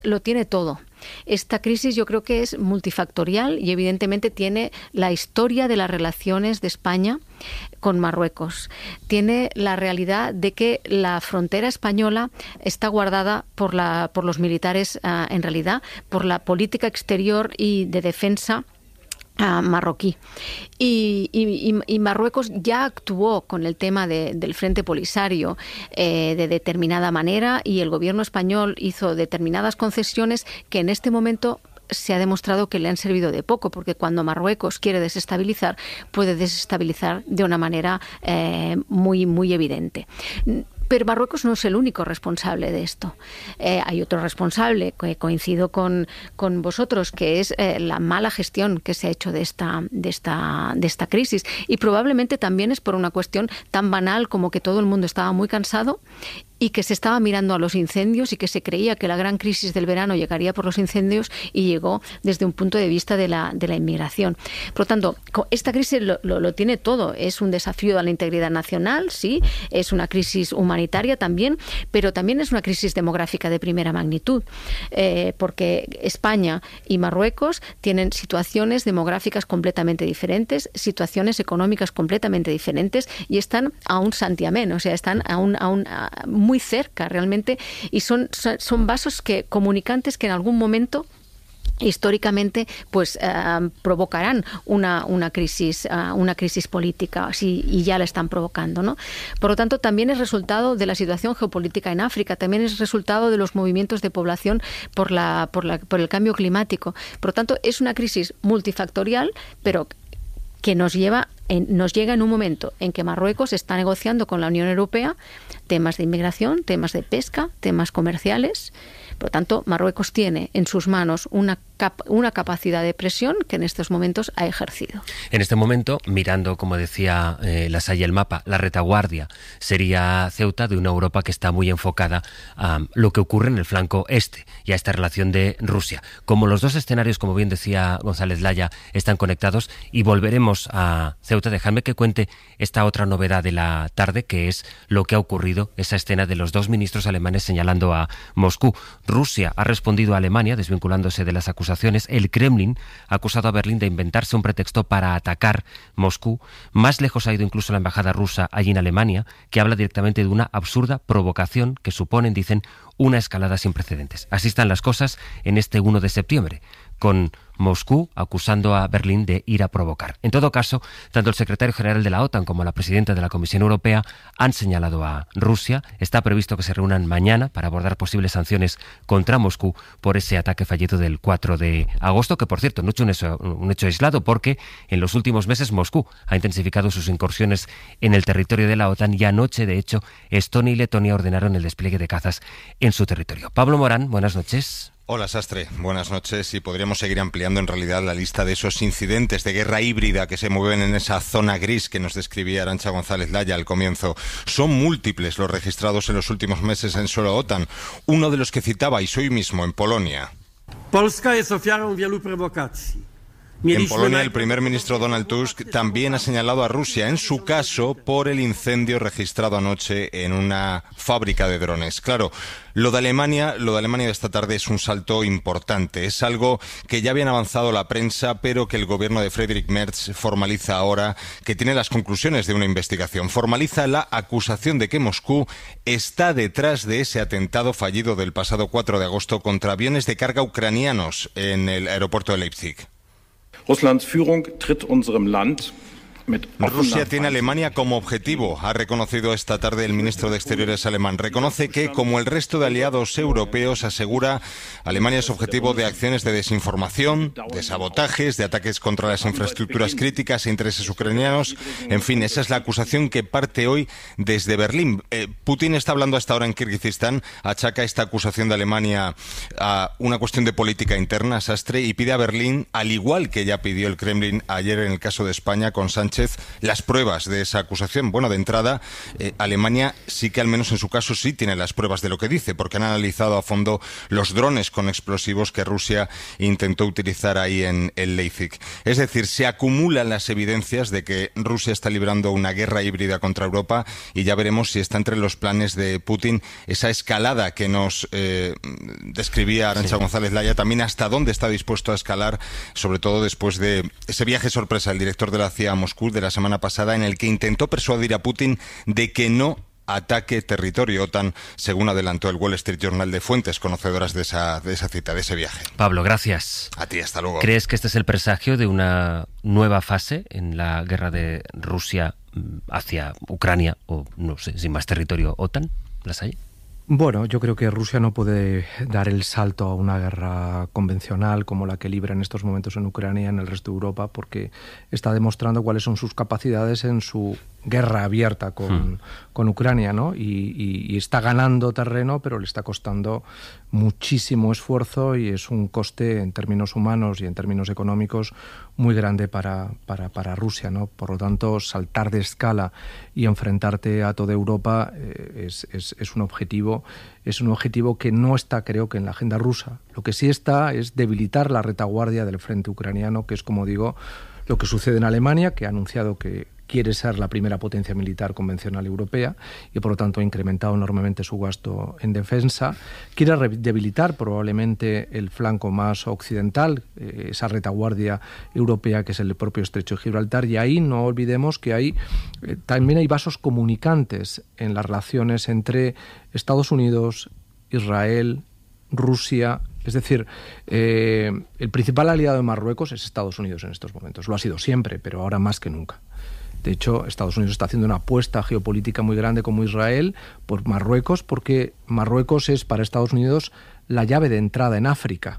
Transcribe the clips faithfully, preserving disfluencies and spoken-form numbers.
lo tiene todo. Esta crisis yo creo que es multifactorial y evidentemente tiene la historia de las relaciones de España con Marruecos. Tiene la realidad de que la frontera española está guardada por, la, por los militares, uh, en realidad, por la política exterior y de defensa Uh, marroquí. Y, y, y Marruecos ya actuó con el tema de, del Frente Polisario eh, de determinada manera, y el gobierno español hizo determinadas concesiones que en este momento se ha demostrado que le han servido de poco, porque cuando Marruecos quiere desestabilizar, puede desestabilizar de una manera eh, muy, muy evidente. Pero Marruecos no es el único responsable de esto. Eh, hay otro responsable, que coincido con, con vosotros, que es eh, la mala gestión que se ha hecho de esta, de, esta, de esta crisis. Y probablemente también es por una cuestión tan banal como que todo el mundo estaba muy cansado y que se estaba mirando a los incendios y que se creía que la gran crisis del verano llegaría por los incendios y llegó desde un punto de vista de la, de la inmigración. Por lo tanto, esta crisis lo, lo, lo tiene todo. Es un desafío a la integridad nacional, sí, es una crisis humanitaria también, pero también es una crisis demográfica de primera magnitud, eh, porque España y Marruecos tienen situaciones demográficas completamente diferentes, situaciones económicas completamente diferentes y están a un santiamén, o sea, están a un, a un a muy cerca realmente, y son, son vasos que comunicantes que en algún momento históricamente pues uh, provocarán una, una crisis uh, una crisis política, sí, y ya la están provocando, ¿no? Por lo tanto, también es resultado de la situación geopolítica en África, también es resultado de los movimientos de población por la por la por el cambio climático. Por lo tanto, es una crisis multifactorial, pero que nos lleva en, nos llega en un momento en que Marruecos está negociando con la Unión Europea temas de inmigración, temas de pesca, temas comerciales. Por lo tanto, Marruecos tiene en sus manos una, cap- una capacidad de presión que en estos momentos ha ejercido. En este momento, mirando, como decía eh, Lasalle el mapa, la retaguardia sería Ceuta, de una Europa que está muy enfocada a lo que ocurre en el flanco este y a esta relación de Rusia. Como los dos escenarios, como bien decía González Laya, están conectados, y volveremos a Ceuta, dejadme que cuente esta otra novedad de la tarde, que es lo que ha ocurrido, esa escena de los dos ministros alemanes señalando a Moscú. Rusia ha respondido a Alemania desvinculándose de las acusaciones. El Kremlin ha acusado a Berlín de inventarse un pretexto para atacar Moscú. Más lejos ha ido incluso la embajada rusa allí en Alemania, que habla directamente de una absurda provocación que suponen, dicen, una escalada sin precedentes. Así están las cosas en este uno de septiembre, con Moscú acusando a Berlín de ir a provocar. En todo caso, tanto el secretario general de la OTAN como la presidenta de la Comisión Europea han señalado a Rusia. Está previsto que se reúnan mañana para abordar posibles sanciones contra Moscú por ese ataque fallido del cuatro de agosto, que por cierto no es un hecho, un hecho aislado, porque en los últimos meses Moscú ha intensificado sus incursiones en el territorio de la OTAN, y anoche, de hecho, Estonia y Letonia ordenaron el despliegue de cazas en su territorio. Pablo Morán, buenas noches. Hola, Sastre. Buenas noches. Y podríamos seguir ampliando en realidad la lista de esos incidentes de guerra híbrida que se mueven en esa zona gris que nos describía Arantxa González Laya al comienzo. Son múltiples los registrados en los últimos meses en suelo OTAN. Uno de los que citabais hoy mismo en Polonia. Polska jest ofiarą wielu prowokacji. En Polonia, el primer ministro Donald Tusk también ha señalado a Rusia, en su caso, por el incendio registrado anoche en una fábrica de drones. Claro, lo de Alemania, lo de Alemania de esta tarde es un salto importante. Es algo que ya habían avanzado la prensa, pero que el gobierno de Friedrich Merz formaliza ahora, que tiene las conclusiones de una investigación. Formaliza la acusación de que Moscú está detrás de ese atentado fallido del pasado cuatro de agosto contra aviones de carga ucranianos en el aeropuerto de Leipzig. Russlands Führung tritt unserem Land Rusia tiene a Alemania como objetivo, ha reconocido esta tarde el ministro de Exteriores alemán. Reconoce que, como el resto de aliados europeos, asegura, Alemania es objetivo de acciones de desinformación, de sabotajes, de ataques contra las infraestructuras críticas e intereses ucranianos. En fin, esa es la acusación que parte hoy desde Berlín. Eh, Putin está hablando hasta ahora en Kirguistán, achaca esta acusación de Alemania a una cuestión de política interna, Sastre, y pide a Berlín, al igual que ya pidió el Kremlin ayer en el caso de España con Sánchez, Sánchez las pruebas de esa acusación. Bueno, de entrada, eh, Alemania sí que al menos en su caso sí tiene las pruebas de lo que dice, porque han analizado a fondo los drones con explosivos que Rusia intentó utilizar ahí en, en Leipzig. Es decir, se acumulan las evidencias de que Rusia está librando una guerra híbrida contra Europa y ya veremos si está entre los planes de Putin esa escalada que nos eh, describía Arantxa sí. González Laya, también hasta dónde está dispuesto a escalar, sobre todo después de ese viaje sorpresa del director de la C I A a Moscú de la semana pasada, en el que intentó persuadir a Putin de que no ataque territorio OTAN, según adelantó el Wall Street Journal de fuentes conocedoras de esa, de esa cita, de ese viaje. Pablo, gracias. A ti, hasta luego. ¿Crees que este es el presagio de una nueva fase en la guerra de Rusia hacia Ucrania, o no sé, sin más territorio OTAN? ¿Las hay? Bueno, yo creo que Rusia no puede dar el salto a una guerra convencional como la que libra en estos momentos en Ucrania y en el resto de Europa, porque está demostrando cuáles son sus capacidades en su guerra abierta con, hmm. con Ucrania, ¿no? Y, y, y está ganando terreno, pero le está costando muchísimo esfuerzo y es un coste en términos humanos y en términos económicos muy grande para, para, para Rusia, ¿no? Por lo tanto, saltar de escala y enfrentarte a toda Europa eh, es, es, es un objetivo, es un objetivo que no está, creo, que en la agenda rusa. Lo que sí está es debilitar la retaguardia del frente ucraniano, que es, como digo, lo que sucede en Alemania, que ha anunciado que quiere ser la primera potencia militar convencional europea y, por lo tanto, ha incrementado enormemente su gasto en defensa. Quiere debilitar probablemente el flanco más occidental, eh, esa retaguardia europea que es el propio Estrecho de Gibraltar, y ahí no olvidemos que hay, eh, también hay vasos comunicantes en las relaciones entre Estados Unidos, Israel, Rusia. Es decir, eh, el principal aliado de Marruecos es Estados Unidos en estos momentos. Lo ha sido siempre, pero ahora más que nunca. De hecho, Estados Unidos está haciendo una apuesta geopolítica muy grande como Israel por Marruecos, porque Marruecos es para Estados Unidos la llave de entrada en África.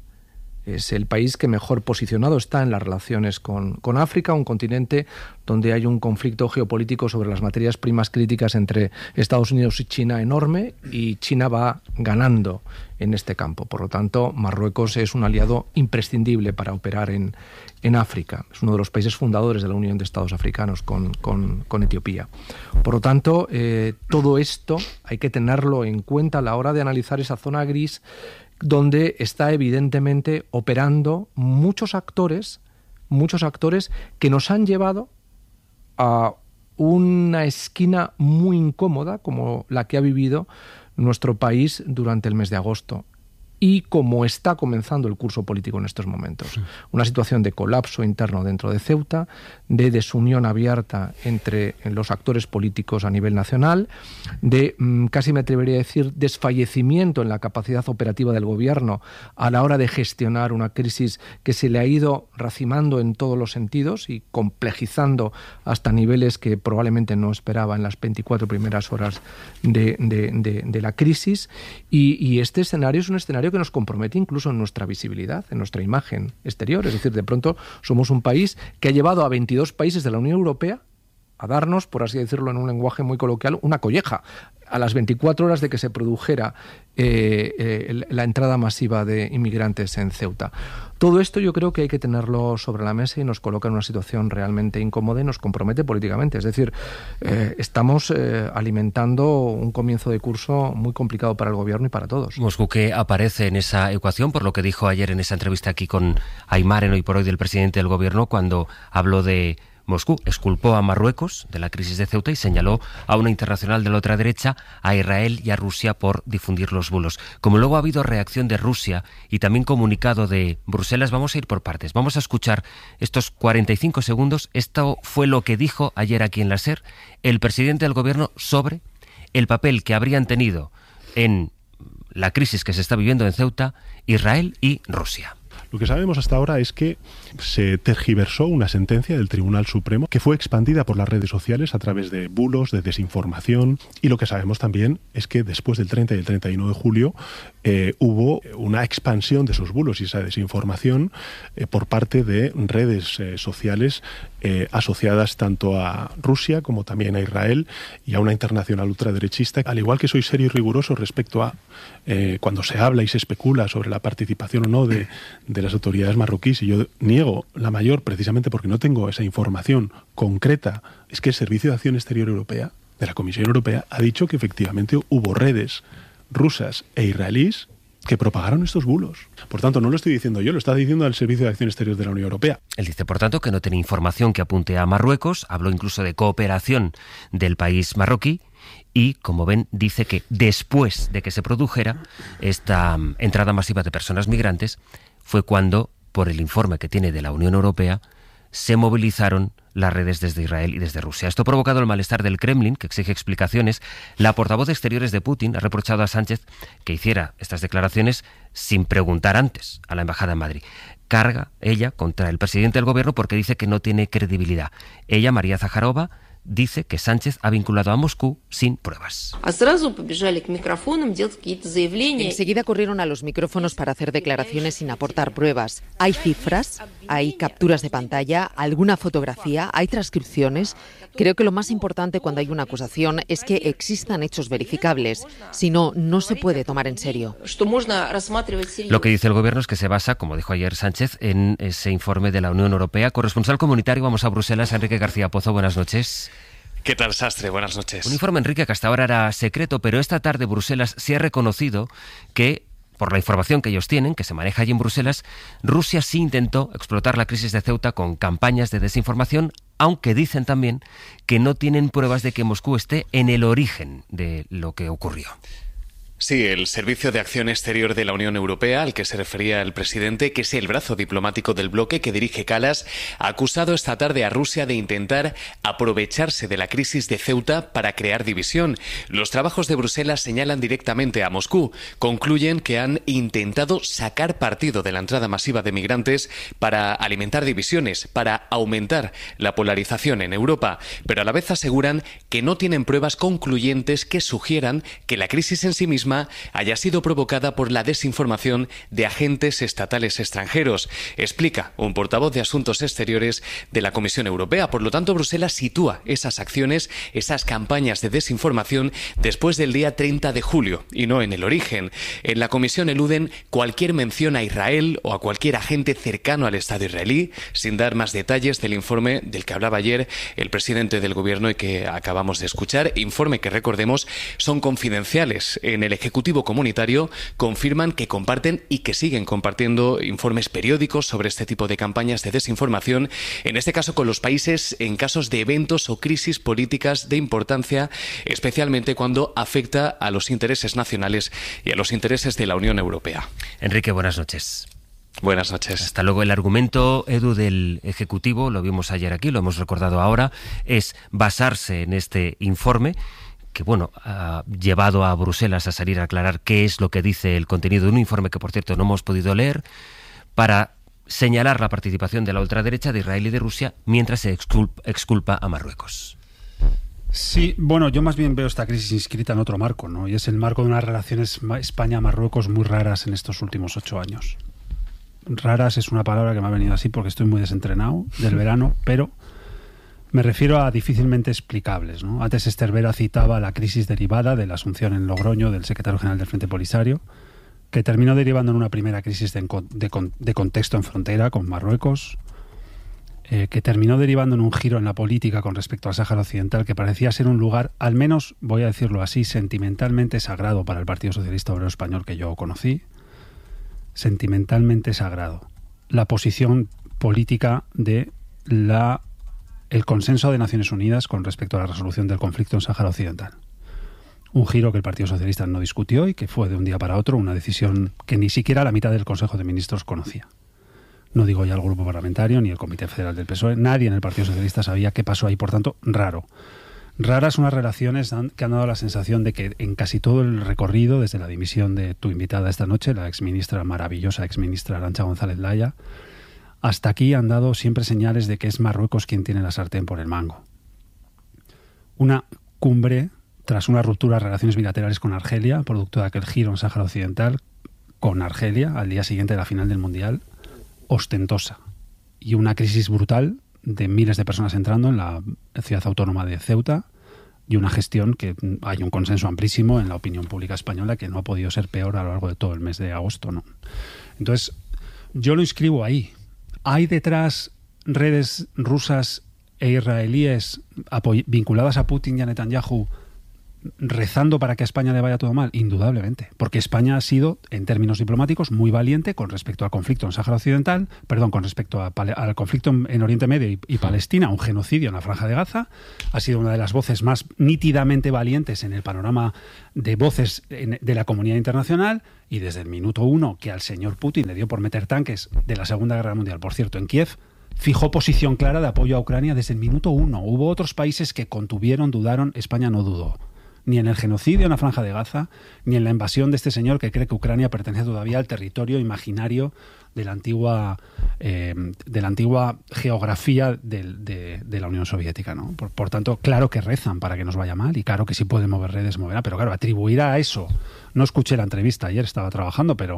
Es el país que mejor posicionado está en las relaciones con, con África, un continente donde hay un conflicto geopolítico sobre las materias primas críticas entre Estados Unidos y China enorme, y China va ganando en este campo. Por lo tanto, Marruecos es un aliado imprescindible para operar en, en África. Es uno de los países fundadores de la Unión de Estados Africanos con, con, con Etiopía. Por lo tanto, eh, todo esto hay que tenerlo en cuenta a la hora de analizar esa zona gris, donde está evidentemente operando muchos actores, muchos actores que nos han llevado a una esquina muy incómoda como la que ha vivido nuestro país durante el mes de agosto y como está comenzando el curso político en estos momentos. Sí. Una situación de colapso interno dentro de Ceuta, de desunión abierta entre los actores políticos a nivel nacional, de, casi me atrevería a decir, desfallecimiento en la capacidad operativa del gobierno a la hora de gestionar una crisis que se le ha ido racimando en todos los sentidos y complejizando hasta niveles que probablemente no esperaba en las veinticuatro primeras horas de, de, de, de la crisis. Y, y este escenario es un escenario que nos compromete incluso en nuestra visibilidad, en nuestra imagen exterior. Es decir, de pronto somos un país que ha llevado a veintidós países de la Unión Europea a darnos, por así decirlo en un lenguaje muy coloquial, una colleja a las veinticuatro horas de que se produjera eh, eh, la entrada masiva de inmigrantes en Ceuta. Todo esto yo creo que hay que tenerlo sobre la mesa y nos coloca en una situación realmente incómoda y nos compromete políticamente. Es decir, eh, estamos eh, alimentando un comienzo de curso muy complicado para el gobierno y para todos. Moscú, que aparece en esa ecuación, por lo que dijo ayer en esa entrevista aquí con Aymar en Hoy por Hoy del presidente del gobierno, cuando habló de Moscú, exculpó a Marruecos de la crisis de Ceuta y señaló a una internacional de la otra derecha, a Israel y a Rusia, por difundir los bulos. Como luego ha habido reacción de Rusia y también comunicado de Bruselas, vamos a ir por partes. Vamos a escuchar estos cuarenta y cinco segundos. Esto fue lo que dijo ayer aquí en la SER el presidente del gobierno sobre el papel que habrían tenido en la crisis que se está viviendo en Ceuta Israel y Rusia. Lo que sabemos hasta ahora es que se tergiversó una sentencia del Tribunal Supremo que fue expandida por las redes sociales a través de bulos, de desinformación, y lo que sabemos también es que después del treinta y el treinta y uno de julio eh, hubo una expansión de esos bulos y esa desinformación eh, por parte de redes eh, sociales eh, asociadas tanto a Rusia como también a Israel y a una internacional ultraderechista. Al igual que soy serio y riguroso respecto a eh, cuando se habla y se especula sobre la participación o no de, de las autoridades marroquíes, y yo niego la mayor precisamente porque no tengo esa información concreta, es que el Servicio de Acción Exterior Europea, de la Comisión Europea, ha dicho que efectivamente hubo redes rusas e israelíes que propagaron estos bulos. Por tanto, no lo estoy diciendo yo, lo está diciendo el Servicio de Acción Exterior de la Unión Europea. Él dice, por tanto, que no tiene información que apunte a Marruecos, habló incluso de cooperación del país marroquí y, como ven, dice que después de que se produjera esta um, entrada masiva de personas migrantes, fue cuando, por el informe que tiene de la Unión Europea, se movilizaron las redes desde Israel y desde Rusia. Esto ha provocado el malestar del Kremlin, que exige explicaciones. La portavoz de Exteriores de Putin ha reprochado a Sánchez que hiciera estas declaraciones sin preguntar antes a la embajada en Madrid. Carga ella contra el presidente del gobierno porque dice que no tiene credibilidad. Ella, María Zaharova, dice que Sánchez ha vinculado a Moscú sin pruebas. Enseguida corrieron a los micrófonos para hacer declaraciones sin aportar pruebas. Hay cifras, hay capturas de pantalla, alguna fotografía, hay transcripciones. Creo que lo más importante cuando hay una acusación es que existan hechos verificables. Si no, no se puede tomar en serio. Lo que dice el gobierno es que se basa, como dijo ayer Sánchez, en ese informe de la Unión Europea. Corresponsal comunitario, vamos a Bruselas. Enrique García Pozo, buenas noches. ¿Qué tal, Sastre? Buenas noches. Un informe, Enrique, que hasta ahora era secreto, pero esta tarde Bruselas se ha reconocido que, por la información que ellos tienen, que se maneja allí en Bruselas, Rusia sí intentó explotar la crisis de Ceuta con campañas de desinformación, aunque dicen también que no tienen pruebas de que Moscú esté en el origen de lo que ocurrió. Sí, el Servicio de Acción Exterior de la Unión Europea, al que se refería el presidente, que es el brazo diplomático del bloque que dirige Kallas, ha acusado esta tarde a Rusia de intentar aprovecharse de la crisis de Ceuta para crear división. Los trabajos de Bruselas señalan directamente a Moscú. Concluyen que han intentado sacar partido de la entrada masiva de migrantes para alimentar divisiones, para aumentar la polarización en Europa, pero a la vez aseguran que no tienen pruebas concluyentes que sugieran que la crisis en sí misma haya sido provocada por la desinformación de agentes estatales extranjeros, explica un portavoz de Asuntos Exteriores de la Comisión Europea. Por lo tanto, Bruselas sitúa esas acciones, esas campañas de desinformación después del día treinta de julio y no en el origen. En la Comisión eluden cualquier mención a Israel o a cualquier agente cercano al Estado israelí, sin dar más detalles del informe del que hablaba ayer el presidente del Gobierno y que acabamos de escuchar. Informe que, recordemos, son confidenciales. En el Ejecutivo Comunitario confirman que comparten y que siguen compartiendo informes periódicos sobre este tipo de campañas de desinformación, en este caso con los países en casos de eventos o crisis políticas de importancia, especialmente cuando afecta a los intereses nacionales y a los intereses de la Unión Europea. Enrique, buenas noches. Buenas noches. Hasta luego. El argumento, Edu, del Ejecutivo, lo vimos ayer aquí, lo hemos recordado ahora, es basarse en este informe que, bueno, ha llevado a Bruselas a salir a aclarar qué es lo que dice el contenido de un informe que, por cierto, no hemos podido leer, para señalar la participación de la ultraderecha de Israel y de Rusia mientras se exculpa, exculpa a Marruecos. Sí, bueno, yo más bien veo esta crisis inscrita en otro marco, ¿no? Y es el marco de unas relaciones España-Marruecos muy raras en estos últimos ocho años. Raras es una palabra que me ha venido así porque estoy muy desentrenado del verano, pero me refiero a difícilmente explicables, ¿no? Antes Esther Vera citaba la crisis derivada de la asunción en Logroño del secretario general del Frente Polisario, que terminó derivando en una primera crisis de, de, de contexto en frontera con Marruecos, eh, que terminó derivando en un giro en la política con respecto al Sáhara Occidental, que parecía ser un lugar, al menos, voy a decirlo así, sentimentalmente sagrado para el Partido Socialista Obrero Español que yo conocí, sentimentalmente sagrado. La posición política de la el consenso de Naciones Unidas con respecto a la resolución del conflicto en Sáhara Occidental. Un giro que el Partido Socialista no discutió y que fue de un día para otro una decisión que ni siquiera la mitad del Consejo de Ministros conocía. No digo ya el Grupo Parlamentario ni el Comité Federal del P S O E, nadie en el Partido Socialista sabía qué pasó ahí, por tanto, raro. Raras unas relaciones que han dado la sensación de que en casi todo el recorrido, desde la dimisión de tu invitada esta noche, la exministra, maravillosa exministra Arantxa González Laya, hasta aquí han dado siempre señales de que es Marruecos quien tiene la sartén por el mango. Una cumbre tras una ruptura de relaciones bilaterales con Argelia, producto de aquel giro en Sáhara Occidental, con Argelia al día siguiente de la final del Mundial, ostentosa. Y una crisis brutal de miles de personas entrando en la ciudad autónoma de Ceuta y una gestión que hay un consenso amplísimo en la opinión pública española que no ha podido ser peor a lo largo de todo el mes de agosto, ¿no? Entonces, Yo lo inscribo ahí. ¿Hay detrás redes rusas e israelíes vinculadas a Putin y a Netanyahu rezando para que a España le vaya todo mal? Indudablemente, porque España ha sido, en términos diplomáticos, muy valiente con respecto al conflicto en Sáhara Occidental, perdón, con respecto a, al conflicto en, en Oriente Medio y, y Palestina, un genocidio en la Franja de Gaza. Ha sido una de las voces más nítidamente valientes en el panorama de voces en, de la comunidad internacional, y desde el minuto uno que al señor Putin le dio por meter tanques de la Segunda Guerra Mundial, por cierto, en Kiev, fijó posición clara de apoyo a Ucrania desde el minuto uno. Hubo otros países que contuvieron, dudaron, España no dudó. Ni en el genocidio en la Franja de Gaza, ni en la invasión de este señor que cree que Ucrania pertenece todavía al territorio imaginario de la antigua, eh, de la antigua geografía de, de, de la Unión Soviética, ¿no? Por, por tanto, claro que rezan para que nos vaya mal, y claro que si pueden mover redes, moverá. Pero claro, atribuir a eso... No escuché la entrevista, ayer estaba trabajando, pero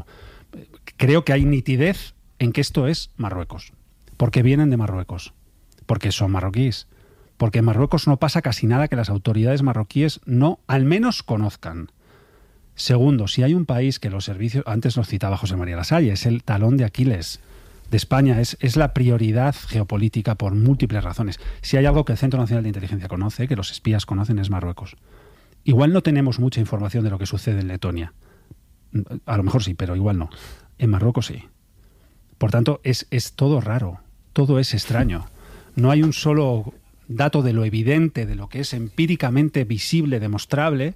creo que hay nitidez en que esto es Marruecos. Porque vienen de Marruecos, porque son marroquíes. Porque en Marruecos no pasa casi nada que las autoridades marroquíes no, al menos, conozcan. Segundo, si hay un país que los servicios, antes nos citaba José María Lasalle, es el talón de Aquiles de España, es, es la prioridad geopolítica por múltiples razones. Si hay algo que el Centro Nacional de Inteligencia conoce, que los espías conocen, es Marruecos. Igual no tenemos mucha información de lo que sucede en Letonia. A lo mejor sí, pero igual no. En Marruecos sí. Por tanto, es, es todo raro, todo es extraño. No hay un solo dato de lo evidente, de lo que es empíricamente visible, demostrable,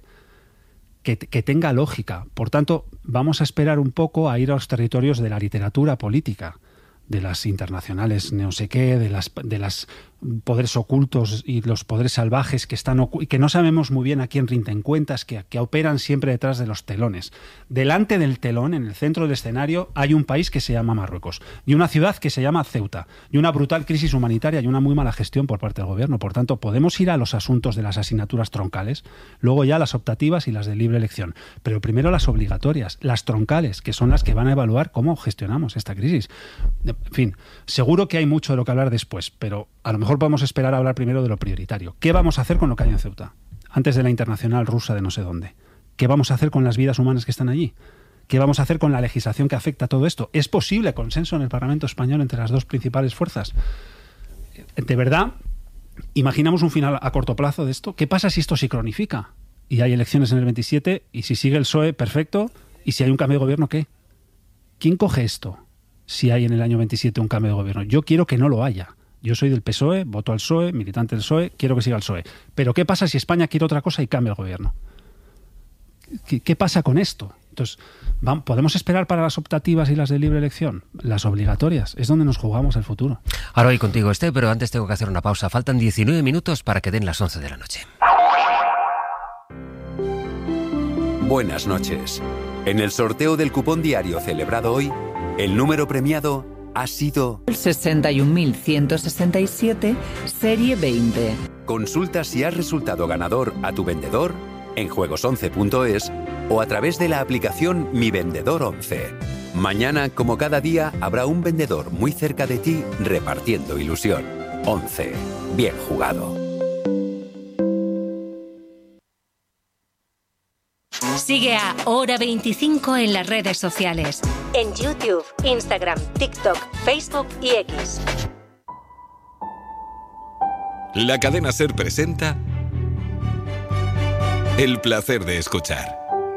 que, que tenga lógica. Por tanto, vamos a esperar un poco a ir a los territorios de la literatura política, de las internacionales no sé qué, de las de las poderes ocultos y los poderes salvajes que están y que no sabemos muy bien a quién rinden cuentas, que, que operan siempre detrás de los telones. Delante del telón, en el centro del escenario, hay un país que se llama Marruecos y una ciudad que se llama Ceuta y una brutal crisis humanitaria y una muy mala gestión por parte del gobierno. Por tanto, podemos ir a los asuntos de las asignaturas troncales, luego ya las optativas y las de libre elección, pero primero las obligatorias, las troncales, que son las que van a evaluar cómo gestionamos esta crisis. En fin, seguro que hay mucho de lo que hablar después, pero a lo mejor podemos esperar a hablar primero de lo prioritario. ¿Qué vamos a hacer con lo que hay en Ceuta? Antes de la internacional rusa de no sé dónde. ¿Qué vamos a hacer con las vidas humanas que están allí? ¿Qué vamos a hacer con la legislación que afecta a todo esto? ¿Es posible consenso en el Parlamento español entre las dos principales fuerzas? ¿De verdad imaginamos un final a corto plazo de esto? ¿Qué pasa si esto se cronifica? Y hay elecciones en el veintisiete, y si sigue el P S O E, perfecto. Y si hay un cambio de gobierno, ¿qué? ¿Quién coge esto si hay en el año veintisiete un cambio de gobierno? Yo quiero que no lo haya. Yo soy del P S O E, voto al P S O E, militante del P S O E, quiero que siga el P S O E. Pero ¿qué pasa si España quiere otra cosa y cambia el gobierno? ¿Qué, qué pasa con esto? Entonces, ¿vamos, ¿podemos esperar para las optativas y las de libre elección? Las obligatorias, es donde nos jugamos el futuro. Ahora voy contigo, Este, pero antes tengo que hacer una pausa. Faltan diecinueve minutos para que den las once de la noche. Buenas noches. En el sorteo del cupón diario celebrado hoy, el número premiado ha sido el sesenta y un mil ciento sesenta y siete, serie veinte. Consulta si has resultado ganador a tu vendedor en juegos once punto es o a través de la aplicación Mi Vendedor once. Mañana, como cada día, habrá un vendedor muy cerca de ti repartiendo ilusión. once. Bien jugado. Sigue a Hora veinticinco en las redes sociales. En YouTube, Instagram, TikTok, Facebook y X. La cadena SER presenta El placer de escuchar.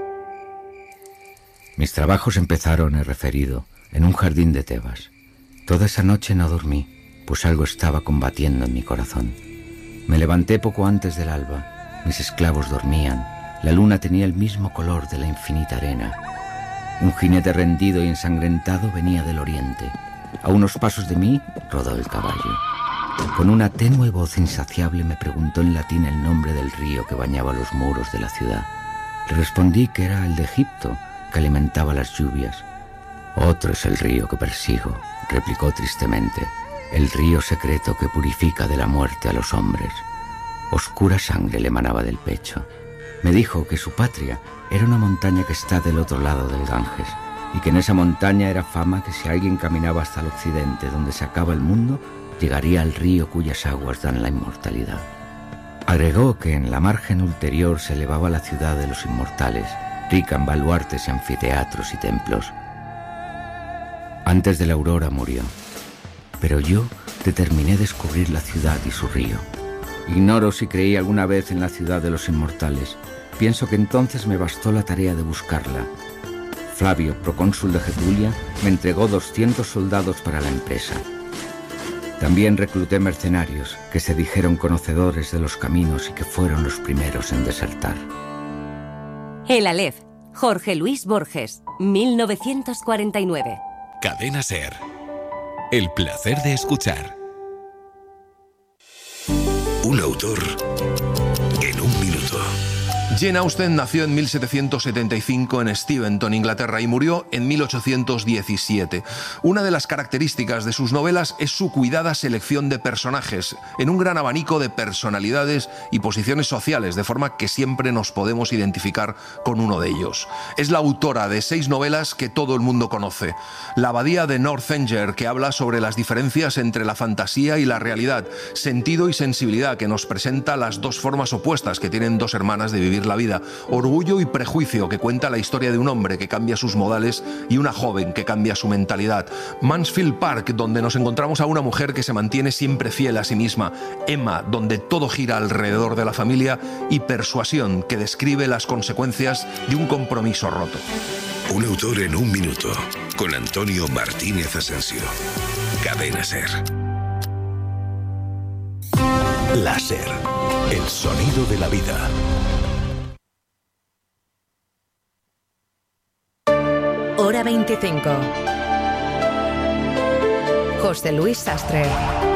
Mis trabajos empezaron, he referido, en un jardín de Tebas. Toda esa noche no dormí, pues algo estaba combatiendo en mi corazón. Me levanté poco antes del alba. Mis esclavos dormían. La luna tenía el mismo color de la infinita arena. Un jinete rendido y ensangrentado venía del oriente. A unos pasos de mí rodó el caballo. Con una tenue voz insaciable me preguntó en latín el nombre del río que bañaba los muros de la ciudad. Le respondí que era el de Egipto, que alimentaba las lluvias. Otro es el río que persigo, replicó tristemente, el río secreto que purifica de la muerte a los hombres. Oscura sangre le emanaba del pecho. Me dijo que su patria era una montaña que está del otro lado del Ganges y que en esa montaña era fama que si alguien caminaba hasta el occidente donde se acaba el mundo, llegaría al río cuyas aguas dan la inmortalidad. Agregó que en la margen ulterior se elevaba la ciudad de los inmortales, rica en baluartes, anfiteatros y templos. Antes de la aurora murió. Pero yo determiné descubrir la ciudad y su río. Ignoro si creí alguna vez en la ciudad de los inmortales. Pienso que entonces me bastó la tarea de buscarla. Flavio, procónsul de Getulia, me entregó doscientos soldados para la empresa. También recluté mercenarios que se dijeron conocedores de los caminos y que fueron los primeros en desertar. El Aleph, Jorge Luis Borges, mil novecientos cuarenta y nueve. Cadena SER. El placer de escuchar. Un autor en un minuto. Jane Austen nació en mil setecientos setenta y cinco en Steventon, Inglaterra, y murió en mil ochocientos diecisiete. Una de las características de sus novelas es su cuidada selección de personajes, en un gran abanico de personalidades y posiciones sociales, de forma que siempre nos podemos identificar con uno de ellos. Es la autora de seis novelas que todo el mundo conoce. La abadía de Northanger, que habla sobre las diferencias entre la fantasía y la realidad. Sentido y sensibilidad, que nos presenta las dos formas opuestas que tienen dos hermanas de vivir la vida. Orgullo y prejuicio, que cuenta la historia de un hombre que cambia sus modales y una joven que cambia su mentalidad. Mansfield Park, donde nos encontramos a una mujer que se mantiene siempre fiel a sí misma. Emma, donde todo gira alrededor de la familia. Y Persuasión, que describe las consecuencias de un compromiso roto. Un autor en un minuto, con Antonio Martínez Asensio. Cadena SER. La SER, el sonido de la vida. Hora veinticinco. José Luis Sastre.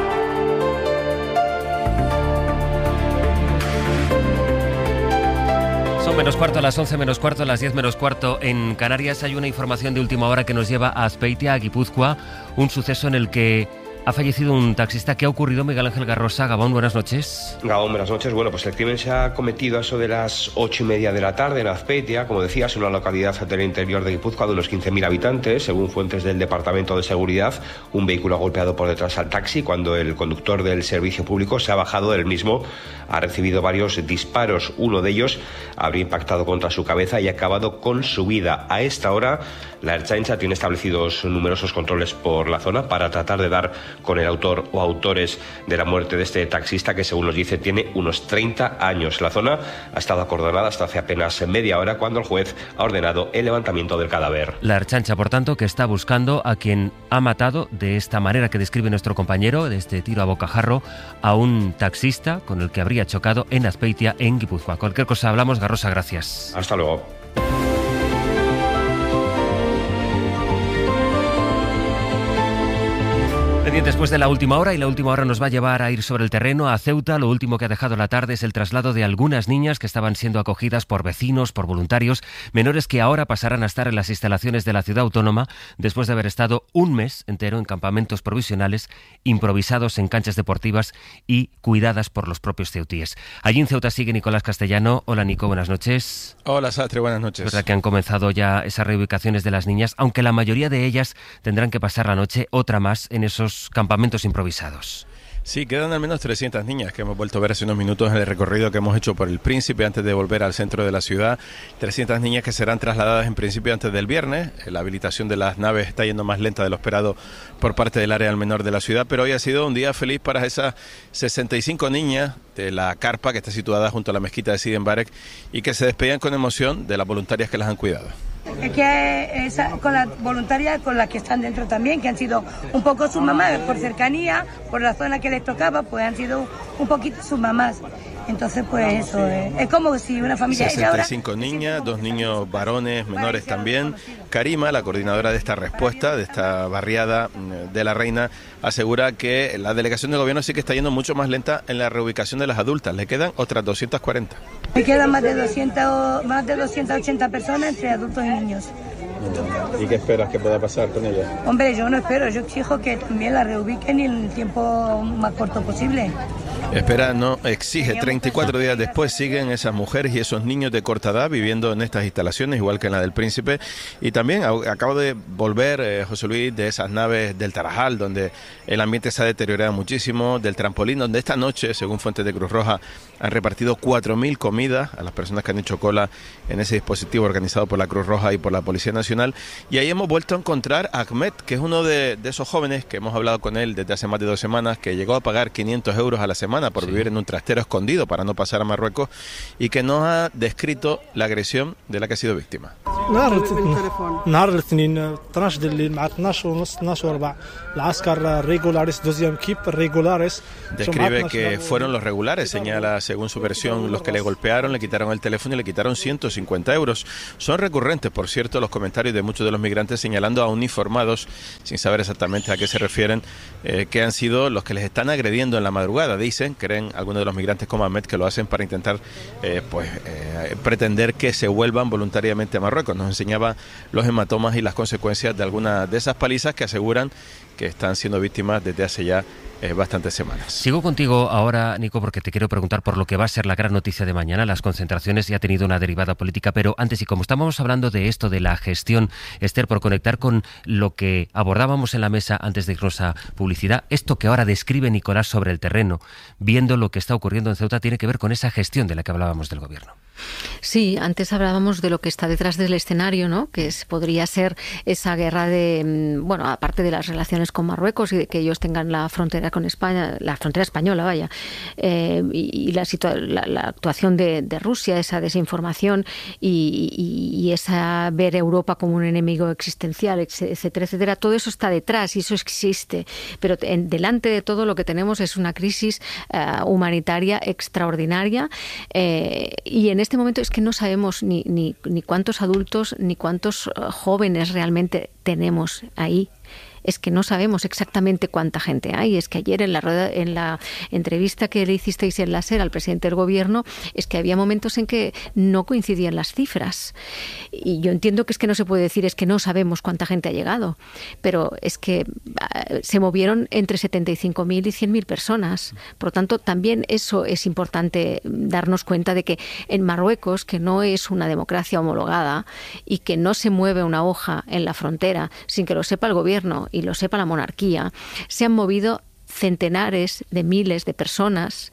Son menos cuarto, a las once menos cuarto, a las diez menos cuarto en Canarias. Hay una información de última hora que nos lleva a Azpeitia, a Guipúzcoa, un suceso en el que ha fallecido un taxista. ¿Qué ha ocurrido, Miguel Ángel Garrosa? Gabón, buenas noches. Gabón, buenas noches. Bueno, pues el crimen se ha cometido a eso de las ocho y media de la tarde en Azpeitia. Como decías, una localidad del interior de Guipúzcoa de unos quince mil habitantes. Según fuentes del Departamento de Seguridad, un vehículo ha golpeado por detrás al taxi cuando el conductor del servicio público se ha bajado del mismo. Ha recibido varios disparos. Uno de ellos habría impactado contra su cabeza y ha acabado con su vida. A esta hora, la Ertzaintza tiene establecidos numerosos controles por la zona para tratar de dar con el autor o autores de la muerte de este taxista, que según nos dice tiene unos treinta años. La zona ha estado acordonada hasta hace apenas media hora, cuando el juez ha ordenado el levantamiento del cadáver. La Ertzaintza, por tanto, que está buscando a quien ha matado de esta manera que describe nuestro compañero, de este tiro a bocajarro, a un taxista con el que habría chocado en Azpeitia, en Guipúzcoa. Cualquier cosa hablamos. Garrosa, gracias. Hasta luego. Después de la última hora, y la última hora nos va a llevar a ir sobre el terreno a Ceuta. Lo último que ha dejado la tarde es el traslado de algunas niñas que estaban siendo acogidas por vecinos, por voluntarios, menores que ahora pasarán a estar en las instalaciones de la ciudad autónoma después de haber estado un mes entero en campamentos provisionales, improvisados en canchas deportivas y cuidadas por los propios ceutíes. Allí en Ceuta sigue Nicolás Castellano. Hola, Nico, buenas noches. Hola, Sastre, buenas noches. Es verdad que han comenzado ya esas reubicaciones de las niñas, aunque la mayoría de ellas tendrán que pasar la noche, otra más, en esos campamentos improvisados. Sí, quedan al menos trescientas niñas que hemos vuelto a ver hace unos minutos en el recorrido que hemos hecho por el Príncipe antes de volver al centro de la ciudad. trescientas niñas que serán trasladadas en principio antes del viernes. La habilitación de las naves está yendo más lenta de lo esperado por parte del área al menor de la ciudad, pero hoy ha sido un día feliz para esas sesenta y cinco niñas de la carpa que está situada junto a la mezquita de Sidi Mbarek y que se despedían con emoción de las voluntarias que las han cuidado. Es que esa, con las voluntarias con las que están dentro también, que han sido un poco sus mamás, por cercanía, por la zona que les tocaba, pues han sido un poquito sus mamás. Entonces, pues eso, eh, es como si una familia... sesenta y cinco niñas, dos niños varones, menores también. Karima, la coordinadora de esta respuesta, de esta barriada de la Reina, asegura que la delegación de gobierno sí que está yendo mucho más lenta en la reubicación de las adultas. Le quedan otras doscientas cuarenta. Me quedan más de doscientas, más de doscientas ochenta personas entre adultos y niños. ¿Y qué esperas que pueda pasar con ellas? Hombre, yo no espero, yo exijo que también la reubiquen y en el tiempo más corto posible. Espera no exige. treinta y cuatro días después siguen esas mujeres y esos niños de corta edad viviendo en estas instalaciones, igual que en la del Príncipe. Y también acabo de volver, eh, José Luis, de esas naves del Tarajal, donde el ambiente se ha deteriorado muchísimo, del trampolín, donde esta noche, según fuentes de Cruz Roja, han repartido cuatro mil comidas a las personas que han hecho cola en ese dispositivo organizado por la Cruz Roja y por la Policía Nacional. Y ahí hemos vuelto a encontrar a Ahmed, que es uno de, de esos jóvenes que hemos hablado con él desde hace más de dos semanas, que llegó a pagar quinientos euros a la semana por sí. vivir en un trastero escondido para no pasar a Marruecos, y que nos ha descrito la agresión de la que ha sido víctima. Describe que fueron los regulares, señala, según su versión, los que le golpearon, le quitaron el teléfono y le quitaron ciento cincuenta euros. Son recurrentes, por cierto, los comentarios de muchos de los migrantes señalando a uniformados, sin saber exactamente a qué se refieren, eh, que han sido los que les están agrediendo en la madrugada. Dicen, creen algunos de los migrantes como Ahmed, que lo hacen para intentar eh, pues eh, pretender que se vuelvan voluntariamente a Marruecos. Nos enseñaba los hematomas y las consecuencias de algunas de esas palizas que aseguran que están siendo víctimas desde hace ya eh, bastantes semanas. Sigo contigo ahora, Nico, porque te quiero preguntar por lo que va a ser la gran noticia de mañana. Las concentraciones ya ha tenido una derivada política, pero antes, y como estábamos hablando de esto, de la gestión, Esther, por conectar con lo que abordábamos en la mesa antes de irnos a publicidad, esto que ahora describe Nicolás sobre el terreno, viendo lo que está ocurriendo en Ceuta, tiene que ver con esa gestión de la que hablábamos del gobierno. Sí, antes hablábamos de lo que está detrás del escenario, ¿no? Que es, podría ser esa guerra de, bueno, aparte de las relaciones con Marruecos y de que ellos tengan la frontera con España, la frontera española, vaya, eh, y, y la, situa- la, la actuación de, de Rusia, esa desinformación y, y, y esa ver Europa como un enemigo existencial, etcétera, etcétera. Todo eso está detrás y eso existe, pero en, delante de todo lo que tenemos es una crisis uh, humanitaria extraordinaria eh, y en este En este momento es que no sabemos ni, ni, ni cuántos adultos ni cuántos uh, jóvenes realmente tenemos ahí. Es que no sabemos exactamente cuánta gente hay. Es que ayer en la rueda, en la entrevista que le hicisteis en la SER al presidente del gobierno, es que había momentos en que no coincidían las cifras. Y yo entiendo que es que no se puede decir es que no sabemos cuánta gente ha llegado, pero es que uh, se movieron entre setenta y cinco mil y cien mil personas. Por lo tanto, también eso es importante darnos cuenta de que en Marruecos, que no es una democracia homologada y que no se mueve una hoja en la frontera sin que lo sepa el gobierno y lo sepa la monarquía, se han movido centenares de miles de personas,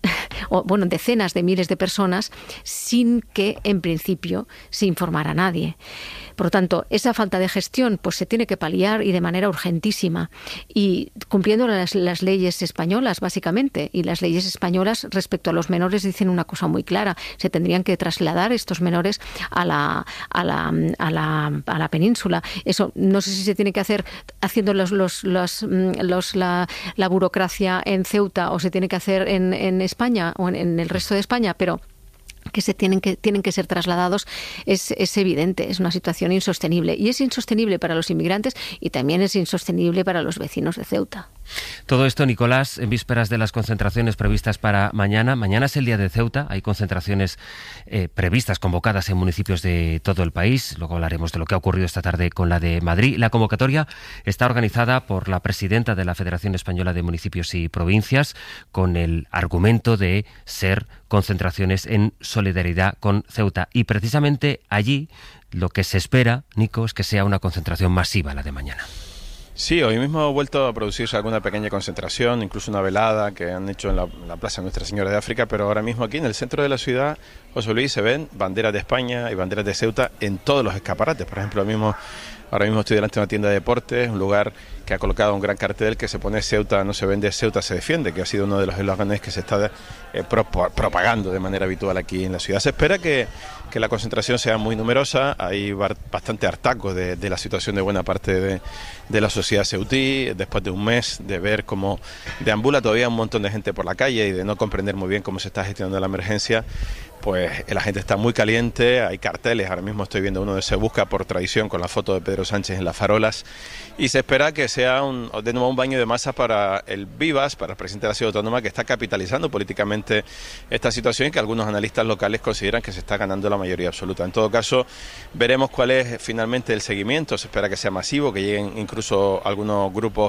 o bueno, decenas de miles de personas, sin que en principio se informara a nadie. Por lo tanto, esa falta de gestión pues se tiene que paliar y de manera urgentísima y cumpliendo las, las leyes españolas, básicamente. Y las leyes españolas respecto a los menores dicen una cosa muy clara: se tendrían que trasladar estos menores a la, a la, a la, a la península. Eso no sé si se tiene que hacer haciendo los, los, los, los, la, la burocracia en Ceuta o se tiene que hacer en, en España o en, en el resto de España, pero que se tienen que tienen que ser trasladados es, es evidente, es una situación insostenible y es insostenible para los inmigrantes y también es insostenible para los vecinos de Ceuta. Todo esto, Nicolás, en vísperas de las concentraciones previstas para mañana. Mañana es el día de Ceuta, hay concentraciones eh, previstas, convocadas en municipios de todo el país. Luego hablaremos de lo que ha ocurrido esta tarde con la de Madrid. La convocatoria está organizada por la presidenta de la Federación Española de Municipios y Provincias, con el argumento de ser concentraciones en solidaridad con Ceuta. Y precisamente allí lo que se espera, Nico, es que sea una concentración masiva la de mañana. Sí, hoy mismo ha vuelto a producirse alguna pequeña concentración, incluso una velada que han hecho en la, en la Plaza Nuestra Señora de África, pero ahora mismo aquí en el centro de la ciudad, José Luis, se ven banderas de España y banderas de Ceuta en todos los escaparates. Por ejemplo, ahora mismo, ahora mismo estoy delante de una tienda de deportes, un lugar que ha colocado un gran cartel que se pone Ceuta no se vende, Ceuta se defiende, que ha sido uno de los eslóganes que se está eh, pro, propagando de manera habitual aquí en la ciudad. Se espera que, que la concentración sea muy numerosa, hay bastante hartazgo de, de la situación de buena parte de, de la sociedad ceutí, después de un mes de ver cómo deambula todavía un montón de gente por la calle y de no comprender muy bien cómo se está gestionando la emergencia. Pues la gente está muy caliente, hay carteles, ahora mismo estoy viendo uno de Se Busca por Traición con la foto de Pedro Sánchez en las farolas, y se espera que sea un, de nuevo un baño de masa para el Vivas, para el presidente de la Ciudad Autónoma, que está capitalizando políticamente esta situación y que algunos analistas locales consideran que se está ganando la mayoría absoluta. En todo caso, veremos cuál es finalmente el seguimiento, se espera que sea masivo, que lleguen incluso algunos grupos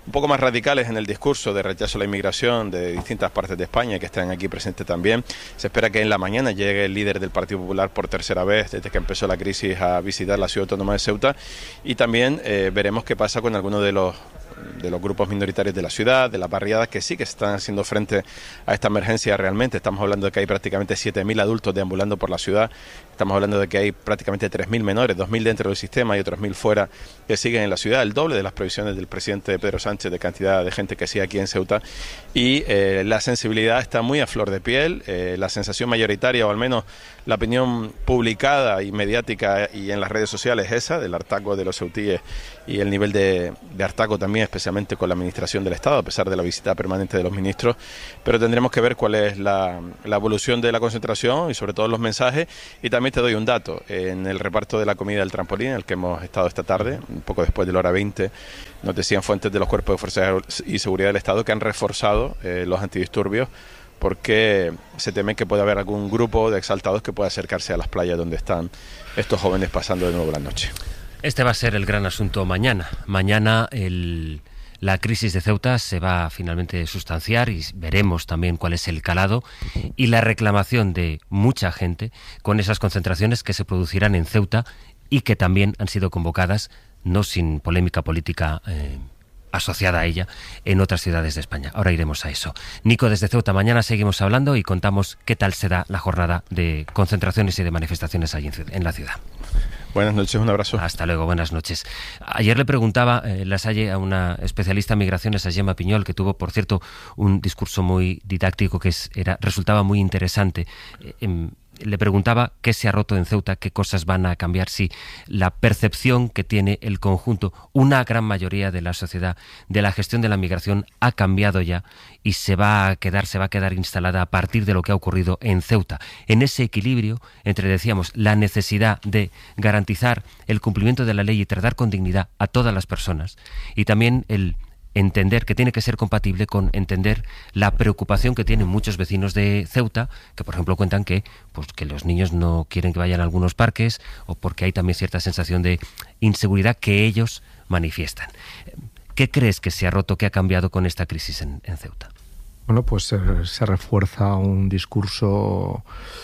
un poco más radicales en el discurso de rechazo a la inmigración de distintas partes de España que están aquí presentes también. Se espera que en la mañana llegue el líder del Partido Popular por tercera vez desde que empezó la crisis a visitar la ciudad autónoma de Ceuta, y también eh, veremos qué pasa con algunos de los de los grupos minoritarios de la ciudad, de las barriadas que sí que se están haciendo frente a esta emergencia realmente. Estamos hablando de que hay prácticamente siete mil adultos deambulando por la ciudad, estamos hablando de que hay prácticamente tres mil menores, dos mil dentro del sistema y otros mil fuera que siguen en la ciudad, el doble de las previsiones del presidente Pedro Sánchez de cantidad de gente que sigue aquí en Ceuta, y eh, la sensibilidad está muy a flor de piel. Eh, la sensación mayoritaria, o al menos la opinión publicada y mediática y en las redes sociales, es esa, del hartazgo de los ceutíes y el nivel de, de hartazgo también, especialmente con la administración del Estado, a pesar de la visita permanente de los ministros. Pero tendremos que ver cuál es la, la evolución de la concentración y sobre todo los mensajes. Y también te doy un dato: en el reparto de la comida del trampolín, en el que hemos estado esta tarde, un poco después de la hora veinte, nos decían fuentes de los cuerpos de fuerza y seguridad del Estado que han reforzado eh, los antidisturbios, porque se teme que pueda haber algún grupo de exaltados que pueda acercarse a las playas donde están estos jóvenes pasando de nuevo la noche. Este va a ser el gran asunto mañana. Mañana el, la crisis de Ceuta se va a finalmente sustanciar y veremos también cuál es el calado y la reclamación de mucha gente con esas concentraciones que se producirán en Ceuta y que también han sido convocadas, no sin polémica política eh, asociada a ella, en otras ciudades de España. Ahora iremos a eso. Nico, desde Ceuta, mañana seguimos hablando y contamos qué tal se da la jornada de concentraciones y de manifestaciones allí en la ciudad. Buenas noches, un abrazo. Hasta luego, buenas noches. Ayer le preguntaba eh, Lasalle a una especialista en migraciones, a Gemma Piñol, que tuvo, por cierto, un discurso muy didáctico que es, era, resultaba muy interesante. Eh, eh, le preguntaba qué se ha roto en Ceuta, qué cosas van a cambiar, si la percepción que tiene el conjunto, una gran mayoría de la sociedad, de la gestión de la migración ha cambiado ya y se va a quedar, se va a quedar instalada a partir de lo que ha ocurrido en Ceuta, en ese equilibrio entre, decíamos, la necesidad de garantizar el cumplimiento de la ley y tratar con dignidad a todas las personas, y también el entender que tiene que ser compatible con entender la preocupación que tienen muchos vecinos de Ceuta, que por ejemplo cuentan que, pues, que los niños no quieren que vayan a algunos parques, o porque hay también cierta sensación de inseguridad que ellos manifiestan. ¿Qué crees que se ha roto, que ha cambiado con esta crisis en, en Ceuta? Bueno, pues eh, se refuerza un discurso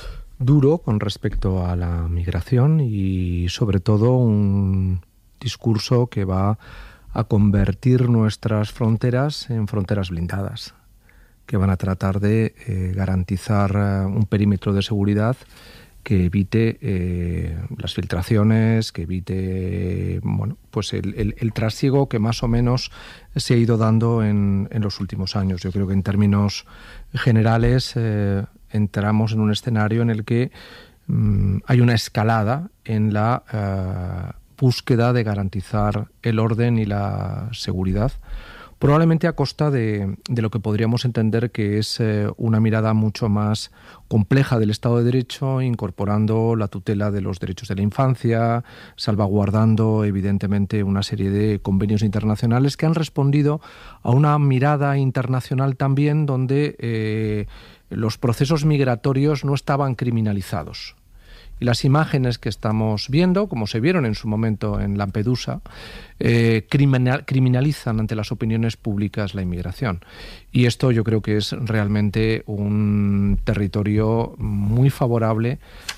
duro con respecto a la migración y sobre todo un discurso que va a convertir nuestras fronteras en fronteras blindadas, que van a tratar de eh, garantizar uh, un perímetro de seguridad que evite eh, las filtraciones, que evite bueno, pues el, el, el trasiego que más o menos se ha ido dando en, en los últimos años. Yo creo que en términos generales eh, entramos en un escenario en el que mm, hay una escalada en la uh, búsqueda de garantizar el orden y la seguridad, probablemente a costa de, de lo que podríamos entender que es eh, una mirada mucho más compleja del Estado de Derecho, incorporando la tutela de los derechos de la infancia, salvaguardando evidentemente una serie de convenios internacionales que han respondido a una mirada internacional también donde eh, los procesos migratorios no estaban criminalizados. Y las imágenes que estamos viendo, como se vieron en su momento en Lampedusa, eh, criminal, criminalizan ante las opiniones públicas la inmigración. Y esto yo creo que es realmente un territorio muy favorable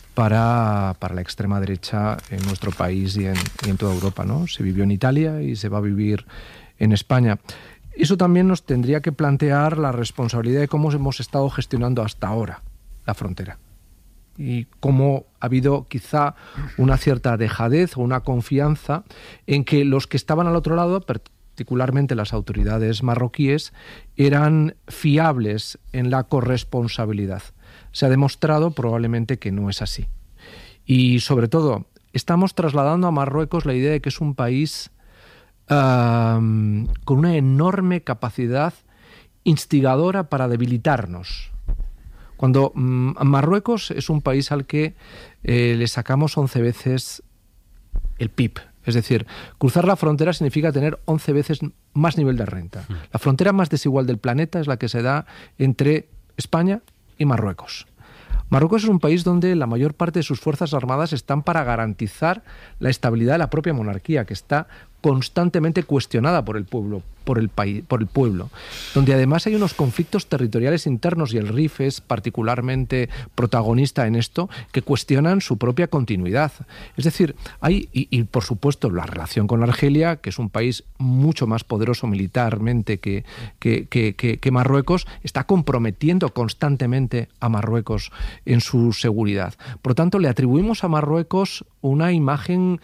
para, para la extrema derecha en nuestro país y en, y en toda Europa, ¿no? Se vivió en Italia y se va a vivir en España. Eso también nos tendría que plantear la responsabilidad de cómo hemos estado gestionando hasta ahora la frontera. Y cómo ha habido quizá una cierta dejadez o una confianza en que los que estaban al otro lado, particularmente las autoridades marroquíes, eran fiables en la corresponsabilidad. Se ha demostrado probablemente que no es así. Y sobre todo, estamos trasladando a Marruecos la idea de que es un país um, con una enorme capacidad instigadora para debilitarnos. Cuando mmm, Marruecos es un país al que eh, le sacamos once veces el P I B. Es decir, cruzar la frontera significa tener once veces más nivel de renta. La frontera más desigual del planeta es la que se da entre España y Marruecos. Marruecos es un país donde la mayor parte de sus fuerzas armadas están para garantizar la estabilidad de la propia monarquía, que está constantemente cuestionada por el pueblo, por el país, por el pueblo, donde además hay unos conflictos territoriales internos y el R I F es particularmente protagonista en esto, que cuestionan su propia continuidad. Es decir, hay, y, y por supuesto la relación con Argelia, que es un país mucho más poderoso militarmente que, que, que, que, que Marruecos, está comprometiendo constantemente a Marruecos en su seguridad. Por lo tanto, le atribuimos a Marruecos una imagen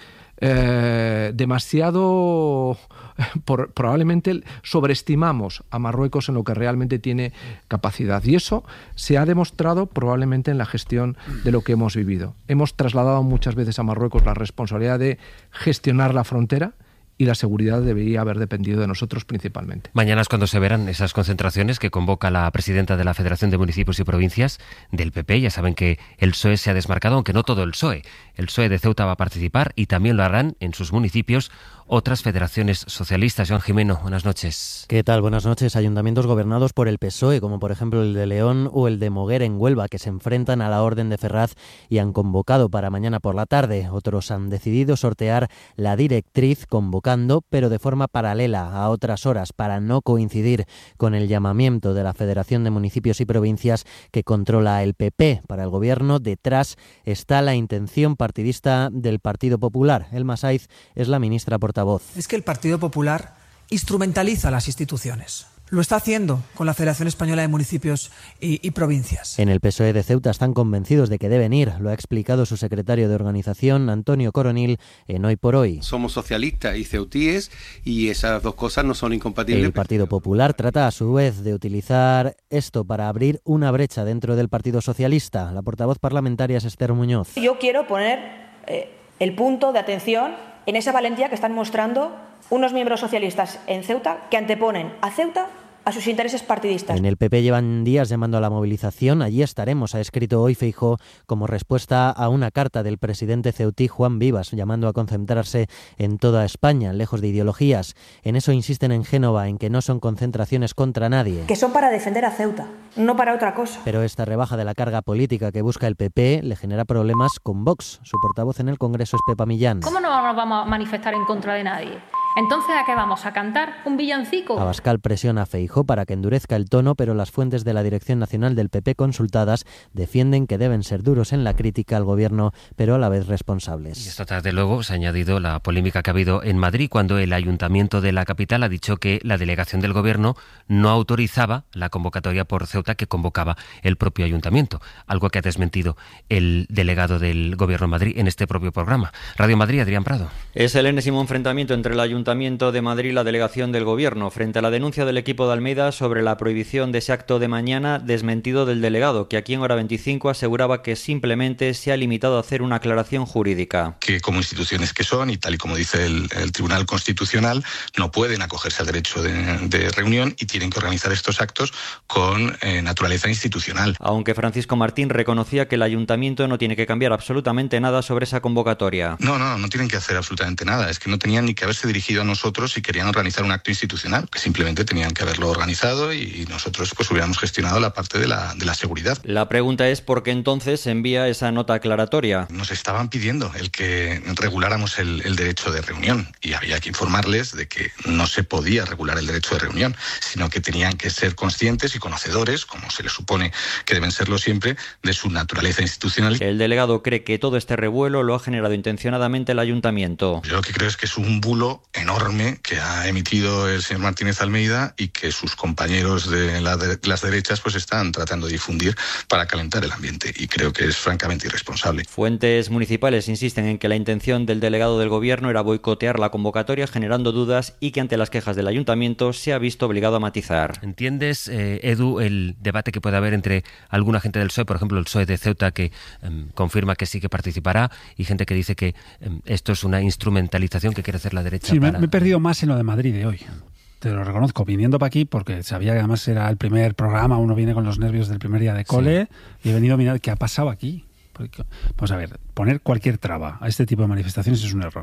Eh, demasiado, por, probablemente sobreestimamos a Marruecos en lo que realmente tiene capacidad, y eso se ha demostrado probablemente en la gestión de lo que hemos vivido. Hemos trasladado muchas veces a Marruecos la responsabilidad de gestionar la frontera, y la seguridad debería haber dependido de nosotros principalmente. Mañana es cuando se verán esas concentraciones que convoca la presidenta de la Federación de Municipios y Provincias del P P. Ya saben que el P S O E se ha desmarcado, aunque no todo el P S O E. El P S O E de Ceuta va a participar y también lo harán en sus municipios otras federaciones socialistas. Joan Jimeno, buenas noches. ¿Qué tal? Buenas noches. Ayuntamientos gobernados por el P S O E, como por ejemplo el de León o el de Moguer en Huelva, que se enfrentan a la Orden de Ferraz y han convocado para mañana por la tarde. Otros han decidido sortear la directriz convocando, pero de forma paralela a otras horas, para no coincidir con el llamamiento de la Federación de Municipios y Provincias que controla el P P. Para el Gobierno, detrás está la intención partidista del Partido Popular. Elma Saiz es la ministra portavoz. Es que el Partido Popular instrumentaliza las instituciones. Lo está haciendo con la Federación Española de Municipios y, y Provincias. En el P S O E de Ceuta están convencidos de que deben ir. Lo ha explicado su secretario de organización, Antonio Coronil, en Hoy por Hoy. Somos socialistas y ceutíes y esas dos cosas no son incompatibles. El Partido Popular trata a su vez de utilizar esto para abrir una brecha dentro del Partido Socialista. La portavoz parlamentaria es Esther Muñoz. Yo quiero poner eh, el punto de atención en esa valentía que están mostrando unos miembros socialistas en Ceuta que anteponen a Ceuta a sus intereses partidistas. En el P P llevan días llamando a la movilización. Allí estaremos, ha escrito hoy Feijóo, como respuesta a una carta del presidente ceutí Juan Vivas, llamando a concentrarse en toda España, lejos de ideologías. En eso insisten en Génova, en que no son concentraciones contra nadie. Que son para defender a Ceuta, no para otra cosa. Pero esta rebaja de la carga política que busca el P P le genera problemas con Vox. Su portavoz en el Congreso es Pepa Millán. ¿Cómo no nos vamos a manifestar en contra de nadie? Entonces, ¿a qué vamos? ¿A cantar un villancico? Abascal presiona a Feijóo para que endurezca el tono, pero las fuentes de la Dirección Nacional del P P consultadas defienden que deben ser duros en la crítica al Gobierno, pero a la vez responsables. Y esta tarde luego se ha añadido la polémica que ha habido en Madrid cuando el Ayuntamiento de la capital ha dicho que la delegación del Gobierno no autorizaba la convocatoria por Ceuta que convocaba el propio Ayuntamiento, algo que ha desmentido el delegado del Gobierno en Madrid en este propio programa. Radio Madrid, Adrián Prado. Es el enésimo enfrentamiento entre el Ayuntamiento Ayuntamiento de Madrid y la delegación del Gobierno frente a la denuncia del equipo de Almeida sobre la prohibición de ese acto de mañana, desmentido del delegado, que aquí en Hora veinticinco aseguraba que simplemente se ha limitado a hacer una aclaración jurídica. Que como instituciones que son, y tal y como dice el, el Tribunal Constitucional, no pueden acogerse al derecho de, de reunión y tienen que organizar estos actos con eh, naturaleza institucional. Aunque Francisco Martín reconocía que el Ayuntamiento no tiene que cambiar absolutamente nada sobre esa convocatoria. No, no, no tienen que hacer absolutamente nada. Es que no tenían ni que haberse dirigido a nosotros si querían organizar un acto institucional, que simplemente tenían que haberlo organizado y nosotros pues hubiéramos gestionado la parte de la, de la seguridad. La pregunta es por qué entonces se envía esa nota aclaratoria. Nos estaban pidiendo el que reguláramos el, el derecho de reunión y había que informarles de que no se podía regular el derecho de reunión, sino que tenían que ser conscientes y conocedores, como se les supone que deben serlo siempre, de su naturaleza institucional. El delegado cree que todo este revuelo lo ha generado intencionadamente el Ayuntamiento. Yo lo que creo es que es un bulo enorme que ha emitido el señor Martínez Almeida y que sus compañeros de, la de las derechas pues están tratando de difundir para calentar el ambiente, y creo que es francamente irresponsable. Fuentes municipales insisten en que la intención del delegado del Gobierno era boicotear la convocatoria, generando dudas, y que ante las quejas del Ayuntamiento se ha visto obligado a matizar. ¿Entiendes, eh, Edu, el debate que puede haber entre alguna gente del P S O E, por ejemplo el P S O E de Ceuta, que eh, confirma que sí que participará, y gente que dice que eh, esto es una instrumentalización que quiere hacer la derecha? Sí, para... me, me he perdido más en lo de Madrid de hoy. Te lo reconozco, viniendo para aquí, porque sabía que además era el primer programa, uno viene con los nervios del primer día de cole, sí. Y he venido a mirar qué ha pasado aquí. Porque, vamos a ver, poner cualquier traba a este tipo de manifestaciones es un error.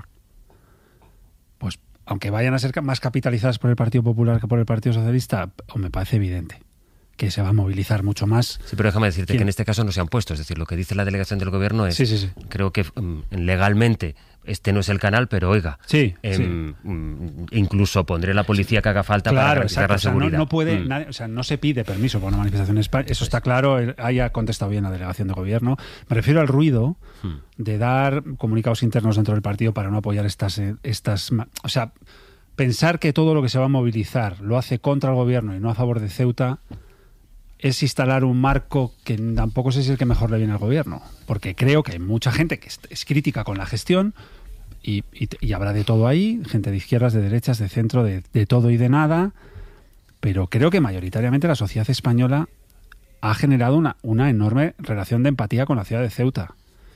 Pues, aunque vayan a ser más capitalizadas por el Partido Popular que por el Partido Socialista, o me parece evidente que se va a movilizar mucho más. Sí, pero déjame decirte ¿Quién? que en este caso no se han puesto. Es decir, lo que dice la delegación del Gobierno es, sí, sí, sí. creo que um, legalmente este no es el canal, pero oiga, sí, eh, sí. incluso pondré la policía que haga falta claro, para garantizar la seguridad. O sea, no, no puede, mm. nadie, o sea, no se pide permiso para una manifestación en España, eso está claro, haya contestado bien la delegación de gobierno. Me refiero al ruido mm. de dar comunicados internos dentro del partido para no apoyar estas, estas, o sea, pensar que todo lo que se va a movilizar lo hace contra el gobierno y no a favor de Ceuta es instalar un marco que tampoco sé si es el que mejor le viene al gobierno, porque creo que hay mucha gente que es, es crítica con la gestión y, y, y habrá de todo ahí, gente de izquierdas, de derechas, de centro, de, de todo y de nada, pero creo que mayoritariamente la sociedad española ha generado una, una enorme relación de empatía con la ciudad de Ceuta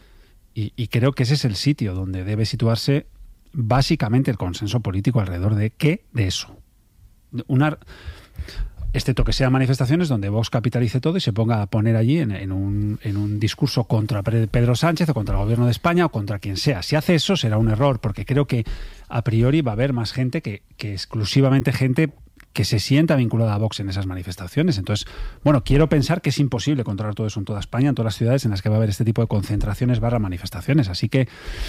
y, y creo que ese es el sitio donde debe situarse básicamente el consenso político alrededor de qué, de eso. Una... excepto que sean manifestaciones donde Vox capitalice todo y se ponga a poner allí en, en, un, en un discurso contra Pedro Sánchez o contra el gobierno de España o contra quien sea. Si hace eso será un error, porque creo que a priori va a haber más gente que, que exclusivamente gente que se sienta vinculada a Vox en esas manifestaciones. Entonces, bueno, quiero pensar que es imposible controlar todo eso en toda España, en todas las ciudades en las que va a haber este tipo de concentraciones barra manifestaciones. Así que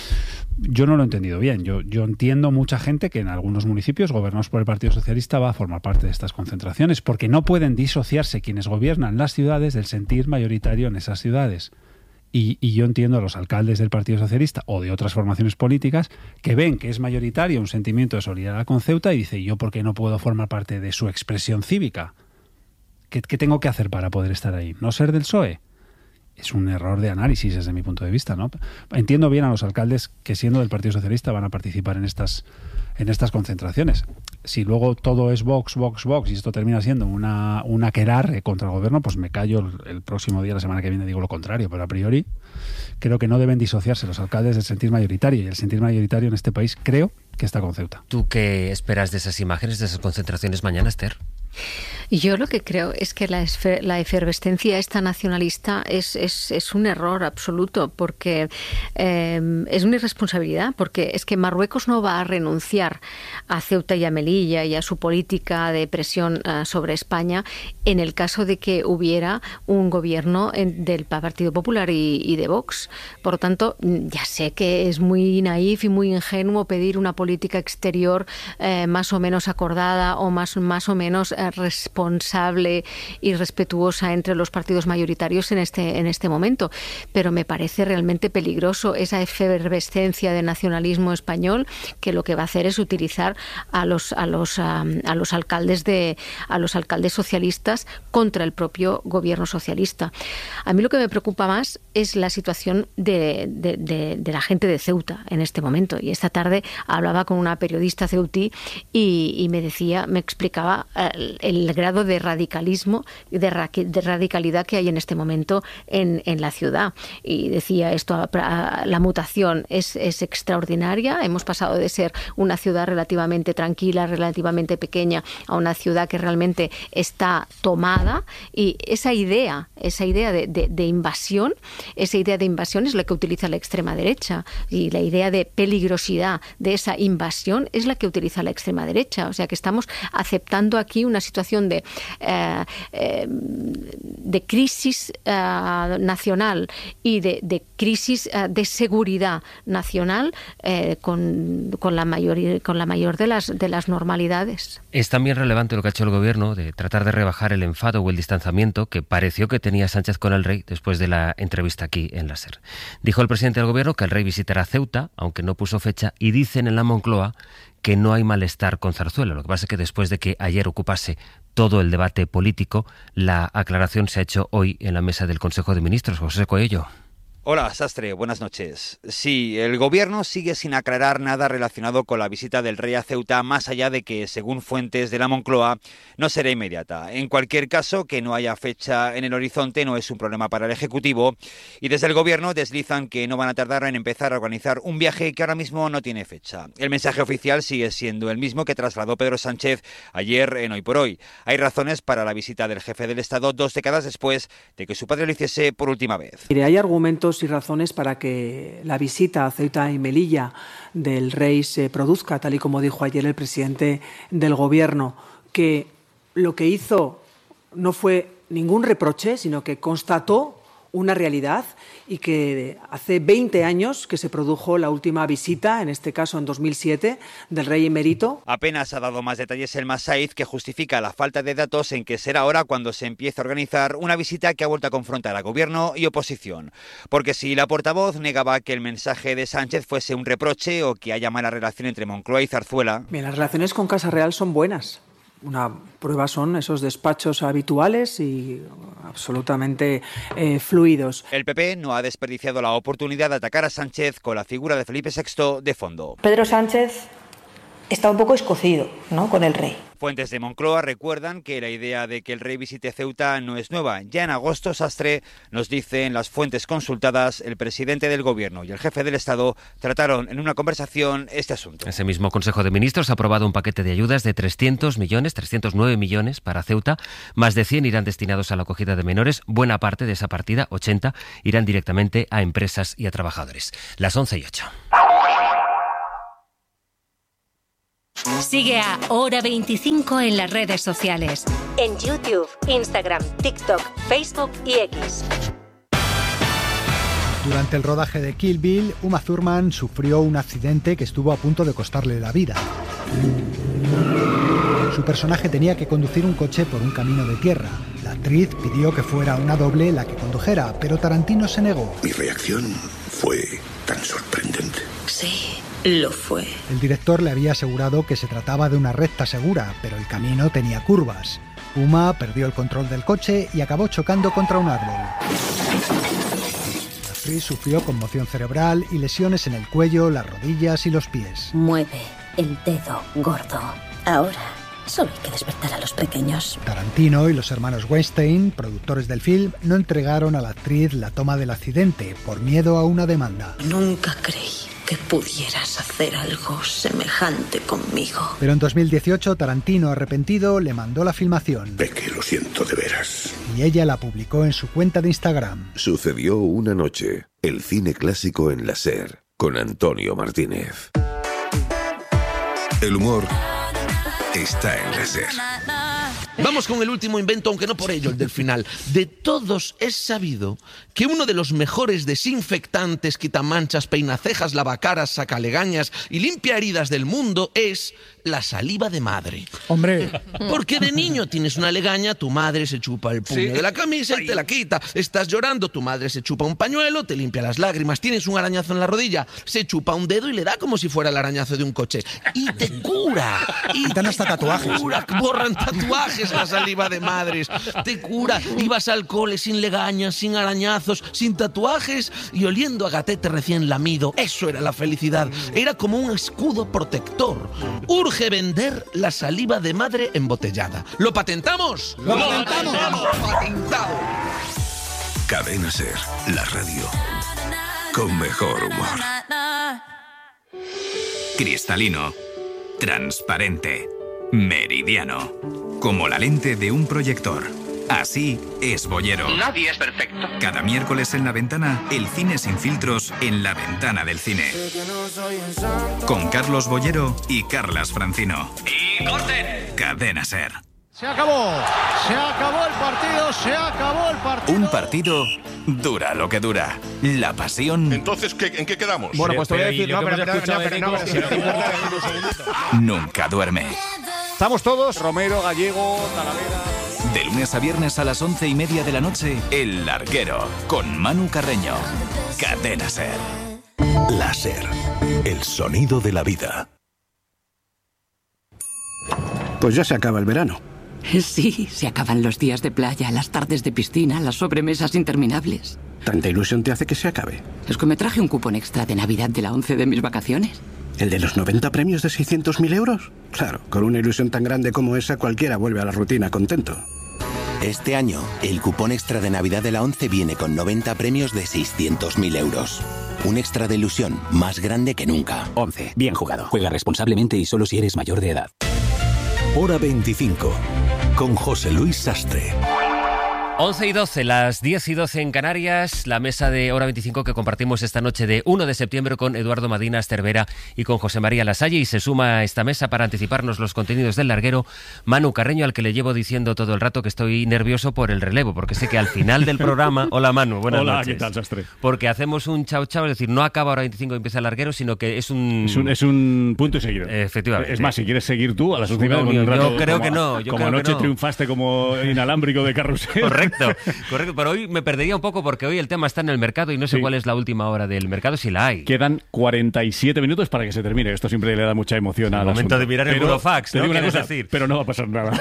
yo no lo he entendido bien. Yo, yo entiendo mucha gente que en algunos municipios gobernados por el Partido Socialista va a formar parte de estas concentraciones, porque no pueden disociarse quienes gobiernan las ciudades del sentir mayoritario en esas ciudades. Y, y yo entiendo a los alcaldes del Partido Socialista o de otras formaciones políticas que ven que es mayoritario un sentimiento de solidaridad con Ceuta y dicen, ¿yo por qué no puedo formar parte de su expresión cívica? ¿Qué, qué tengo que hacer para poder estar ahí? ¿No ser del P S O E? Es un error de análisis desde mi punto de vista, ¿no? Entiendo bien a los alcaldes que siendo del Partido Socialista van a participar en estas, en estas concentraciones. Si luego todo es Vox, Vox, Vox y esto termina siendo una, una aquelarre contra el gobierno, pues me callo el, el próximo día, la semana que viene, digo lo contrario. Pero a priori creo que no deben disociarse los alcaldes del sentir mayoritario, y el sentir mayoritario en este país creo que está con Ceuta. ¿Tú qué esperas de esas imágenes, de esas concentraciones mañana, Esther? Yo lo que creo es que la, la efervescencia esta nacionalista es, es, es un error absoluto, porque eh, es una irresponsabilidad, porque es que Marruecos no va a renunciar a Ceuta y a Melilla y a su política de presión uh, sobre España en el caso de que hubiera un gobierno en, del Partido Popular y, y de Vox. Por lo tanto, ya sé que es muy naif y muy ingenuo pedir una política exterior eh, más o menos acordada o más, más o menos eh, responsable y respetuosa entre los partidos mayoritarios en este, en este momento, pero me parece realmente peligroso esa efervescencia de nacionalismo español, que lo que va a hacer es utilizar a los a los a, a los alcaldes de a los alcaldes socialistas contra el propio gobierno socialista. A mí lo que me preocupa más es la situación de, de, de, de la gente de Ceuta en este momento, y esta tarde hablaba con una periodista ceutí y, y me decía, me explicaba el, el grado de radicalismo, de, ra, de radicalidad que hay en este momento en, en la ciudad. Y decía esto, la mutación es, es extraordinaria. Hemos pasado de ser una ciudad relativamente tranquila, relativamente pequeña, a una ciudad que realmente está tomada. Y esa idea, esa idea de, de, de invasión, esa idea de invasión es la que utiliza la extrema derecha. Y la idea de peligrosidad de esa invasión es la que utiliza la extrema derecha. O sea que estamos aceptando aquí una situación de, eh, eh, de crisis eh, nacional y de, de crisis eh, de seguridad nacional eh, con, con la mayor, con la mayor de las, de las normalidades. Es también relevante lo que ha hecho el gobierno de tratar de rebajar el enfado o el distanciamiento que pareció que tenía Sánchez con el rey después de la entrevista aquí en la SER. Dijo el presidente del gobierno que el rey visitará Ceuta, aunque no puso fecha, y dicen en la Moncloa que no hay malestar con Zarzuela. Lo que pasa es que después de que ayer ocupase todo el debate político, la aclaración se ha hecho hoy en la mesa del Consejo de Ministros. José Coello. Hola, Sastre, buenas noches. Sí, el gobierno sigue sin aclarar nada relacionado con la visita del rey a Ceuta, más allá de que, según fuentes de la Moncloa, no será inmediata. En cualquier caso, que no haya fecha en el horizonte no es un problema para el Ejecutivo, y desde el gobierno deslizan que no van a tardar en empezar a organizar un viaje que ahora mismo no tiene fecha. El mensaje oficial sigue siendo el mismo que trasladó Pedro Sánchez ayer en Hoy por Hoy. Hay razones para la visita del jefe del Estado dos décadas después de que su padre lo hiciese por última vez. Mire, hay argumentos y razones para que la visita a Ceuta y Melilla del rey se produzca, tal y como dijo ayer el presidente del gobierno, que lo que hizo no fue ningún reproche, sino que constató una realidad y que hace veinte años que se produjo la última visita, en este caso en dos mil siete, del rey emérito. Apenas ha dado más detalles el Massaid, que justifica la falta de datos en que será ahora cuando se empiece a organizar una visita que ha vuelto a confrontar a gobierno y oposición. Porque si la portavoz negaba que el mensaje de Sánchez fuese un reproche o que haya mala relación entre Moncloa y Zarzuela... Bien, las relaciones con Casa Real son buenas. Una prueba son esos despachos habituales y absolutamente eh, fluidos. El P P no ha desperdiciado la oportunidad de atacar a Sánchez con la figura de Felipe sexto de fondo. Pedro Sánchez está un poco escocido, ¿no?, con el rey. Fuentes de Moncloa recuerdan que la idea de que el rey visite Ceuta no es nueva. Ya en agosto, Sastre nos dice en las fuentes consultadas, el presidente del gobierno y el jefe del Estado trataron en una conversación este asunto. Ese mismo Consejo de Ministros ha aprobado un paquete de ayudas de trescientos millones, trescientos nueve millones para Ceuta. Más de cien irán destinados a la acogida de menores. Buena parte de esa partida, ochenta, irán directamente a empresas y a trabajadores. Las once y ocho. Sigue a Hora veinticinco en las redes sociales. En YouTube, Instagram, TikTok, Facebook y X. Durante el rodaje de Kill Bill, Uma Thurman sufrió un accidente que estuvo a punto de costarle la vida. Su personaje tenía que conducir un coche por un camino de tierra. La actriz pidió que fuera una doble la que condujera, pero Tarantino se negó. Mi reacción fue tan sorprendente. Sí. Lo fue. El director le había asegurado que se trataba de una recta segura, pero el camino tenía curvas. Uma perdió el control del coche y acabó chocando contra un árbol. La actriz sufrió conmoción cerebral y lesiones en el cuello, las rodillas y los pies. Mueve el dedo gordo. Ahora solo hay que despertar a los pequeños. Tarantino y los hermanos Weinstein, productores del film, no entregaron a la actriz la toma del accidente por miedo a una demanda. Nunca creí que pudieras hacer algo semejante conmigo. Pero en dos mil dieciocho, Tarantino, arrepentido, le mandó la filmación. Peque, lo siento de veras. Y ella la publicó en su cuenta de Instagram. Sucedió una noche. El cine clásico en la SER, con Antonio Martínez. El humor está en la SER. Vamos con el último invento, aunque no por ello el del final. De todos es sabido que uno de los mejores desinfectantes, quitamanchas, peinacejas, lavacaras, sacalegañas y limpia heridas del mundo es la saliva de madre. Hombre. Porque de niño tienes una legaña, tu madre se chupa el puño sí. de la camisa y te la quita. Estás llorando, tu madre se chupa un pañuelo, te limpia las lágrimas. Tienes un arañazo en la rodilla, se chupa un dedo y le da como si fuera el arañazo de un coche. Y te cura. Y te dan hasta tatuajes. Cura, borran tatuajes la saliva de madres. Te cura. Ibas al cole sin legañas, sin arañazos, sin tatuajes y oliendo a gatete recién lamido. Eso era la felicidad. Era como un escudo protector. Urge vender la saliva de madre embotellada. ¿Lo patentamos? ¡Lo patentamos! ¡Patentado! Cadena SER, la radio con mejor humor. Cristalino, transparente, meridiano, como la lente de un proyector. Así es Boyero. Nadie es perfecto. Cada miércoles en La Ventana, el cine sin filtros en la ventana del cine. Con Carlos Boyero y Carlas Francino. ¡Y corten! Cadena SER. Se acabó, se acabó el partido, se acabó el partido. Un partido dura lo que dura. La pasión. Entonces, ¿qué, ¿en qué quedamos? Bueno, pues te voy a decir, no, pero, pero, no, pero no, nunca duerme. Estamos todos, Romero, Gallego, Talavera. De lunes a viernes a las once y media de la noche, El Larguero, con Manu Carreño. Cadena SER. La SER, el sonido de la vida. Pues ya se acaba el verano. Sí, se acaban los días de playa, las tardes de piscina, las sobremesas interminables. ¿Tanta ilusión te hace que se acabe? Es que me traje un cupón extra de Navidad de la once de mis vacaciones. ¿El de los noventa premios de seiscientos mil euros? Claro, con una ilusión tan grande como esa, cualquiera vuelve a la rutina contento. Este año, el cupón extra de Navidad de la once viene con noventa premios de seiscientos mil euros. Un extra de ilusión más grande que nunca. once. Bien jugado. Juega responsablemente y solo si eres mayor de edad. Hora veinticinco, con José Luis Sastre. once y doce, las diez y doce en Canarias, la mesa de Hora veinticinco que compartimos esta noche de uno de septiembre con Eduardo Madina Cervera y con José María Lasalle, y se suma a esta mesa para anticiparnos los contenidos del larguero Manu Carreño, al que le llevo diciendo todo el rato que estoy nervioso por el relevo, porque sé que al final del programa... Hola Manu, buenas Hola, noches. ¿qué tal, Sastre? Porque hacemos un chao chao, es decir, no acaba Hora veinticinco y empieza el larguero, sino que es un... Es un, es un punto y seguido. Efectivamente. Es más, si quieres seguir tú a las últimas... No, con un yo rato, creo como, que no. Yo como creo anoche que no. triunfaste como inalámbrico de carrusel. Correcto, correcto. Pero hoy me perdería un poco porque hoy el tema está en el mercado y no sé Sí. cuál es la última hora del mercado, si la hay. Quedan cuarenta y siete minutos para que se termine. Esto siempre le da mucha emoción El al momento asunto. de mirar el Pero burofax, te ¿no? digo una ¿Quieres cosa, decir? pero no va a pasar nada.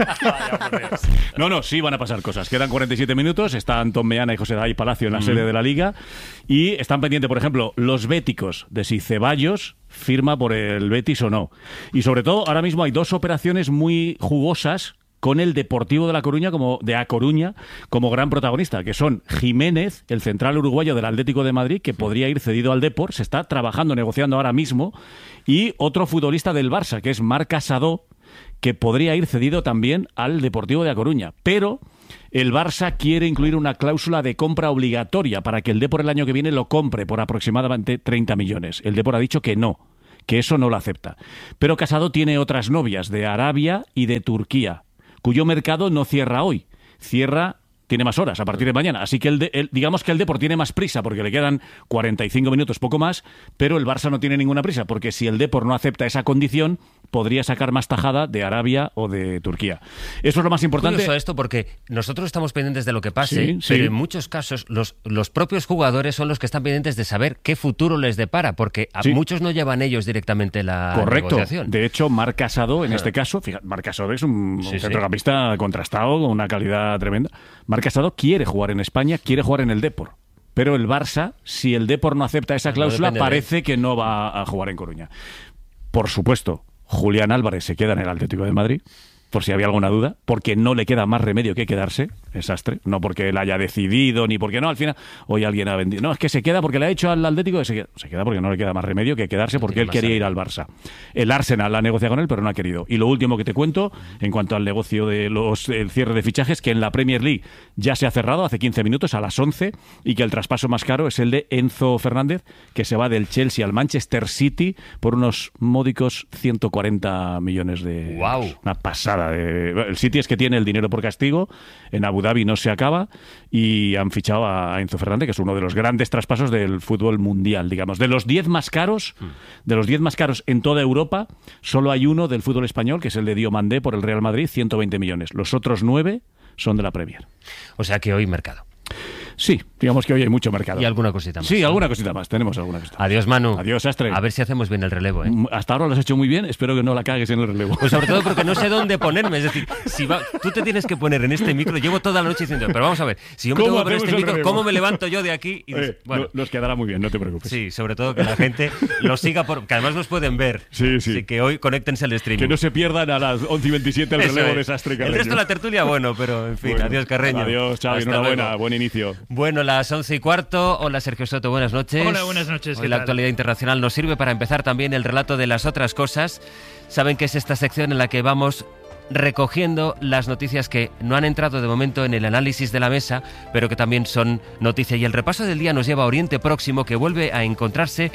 No, no, sí van a pasar cosas. Quedan cuarenta y siete minutos. Está Antón Meana y José Day Palacio en la Mm. sede de la Liga. Y están pendientes, por ejemplo, los béticos de si Ceballos firma por el Betis o no. Y sobre todo, ahora mismo hay dos operaciones muy jugosas con el Deportivo de La Coruña como de A Coruña como gran protagonista, que son Jiménez, el central uruguayo del Atlético de Madrid, que podría ir cedido al Depor, se está trabajando, negociando ahora mismo, y otro futbolista del Barça, que es Marc Casadó, que podría ir cedido también al Deportivo de A Coruña. Pero el Barça quiere incluir una cláusula de compra obligatoria para que el Depor el año que viene lo compre por aproximadamente treinta millones. El Depor ha dicho que no, que eso no lo acepta. Pero Casadó tiene otras novias de Arabia y de Turquía, cuyo mercado no cierra hoy, cierra, tiene más horas a partir de mañana. Así que el, de, el digamos que el Depor tiene más prisa porque le quedan cuarenta y cinco minutos, poco más, pero el Barça no tiene ninguna prisa porque si el Depor no acepta esa condición, podría sacar más tajada de Arabia o de Turquía. Eso es lo más importante. Curioso esto porque nosotros estamos pendientes de lo que pase, Sí, pero sí. en muchos casos los, los propios jugadores son los que están pendientes de saber qué futuro les depara, porque a Sí. muchos no llevan ellos directamente la Correcto. negociación. De hecho, Marc Casadó, en Ah. este caso, fíjate, Marc Casadó es un, Sí, un sí. centrocampista contrastado, con una calidad tremenda. Marc Casadó quiere jugar en España, quiere jugar en el Depor. Pero el Barça, si el Depor no acepta esa No cláusula, depende de él. parece que no va a jugar en Coruña. Por supuesto, Julián Álvarez se queda en el Atlético de Madrid, por si había alguna duda, porque no le queda más remedio que quedarse, es Sastre, no porque él haya decidido, ni porque no, al final, hoy alguien ha vendido. No, es que se queda porque le ha hecho al Atlético, que se queda, se queda porque no le queda más remedio que quedarse porque él más quería ir sentido. al Barça. El Arsenal ha negociado con él, pero no ha querido. Y lo último que te cuento, en cuanto al negocio de los el cierre de fichajes, que en la Premier League ya se ha cerrado hace quince minutos, a las once, y que el traspaso más caro es el de Enzo Fernández, que se va del Chelsea al Manchester City por unos módicos ciento cuarenta millones de Guau. euros. Una pasada. De... El City es que tiene el dinero por castigo, en Abu Dhabi no se acaba, y han fichado a Enzo Fernández, que es uno de los grandes traspasos del fútbol mundial, digamos. De los diez más caros, de los diez más caros en toda Europa, solo hay uno del fútbol español, que es el de Diomandé por el Real Madrid, ciento veinte millones. Los otros nueve son de la Premier. O sea que hoy mercado. Sí, digamos que hoy hay mucho mercado. Y alguna cosita más. Sí, alguna cosita más. Tenemos alguna cosita más. Adiós, Manu. Adiós, Sastre. A ver si hacemos bien el relevo, ¿eh? Hasta ahora lo has hecho muy bien. Espero que no la cagues en el relevo. Pues sobre todo porque no sé dónde ponerme. Es decir, si va, tú te tienes que poner en este micro. Llevo toda la noche diciendo, pero vamos a ver, si yo me ¿Cómo tengo que poner hacemos este el micro, relevo? ¿cómo me levanto yo de aquí? Y, Eh, bueno, no- nos quedará muy bien, no te preocupes. sí, sobre todo que la gente lo siga, por, que además nos pueden ver. Sí, sí. Así que hoy conéctense al streaming. Que no se pierdan a las once y veintisiete el Eso relevo es. de Sastre El Carreño. resto de la tertulia, bueno, pero en fin, Bueno, adiós, Carreño. Adiós, Xavi, Hasta enhorabuena, luego. buen inicio. Bueno, las once y cuarto. Hola, Sergio Soto, buenas noches. Hola, buenas noches, Hoy ¿qué la tal? actualidad internacional nos sirve para empezar también el relato de las otras cosas. Saben que es esta sección en la que vamos recogiendo las noticias que no han entrado de momento en el análisis de la mesa, pero que también son noticia. Y el repaso del día nos lleva a Oriente Próximo, que vuelve a encontrarse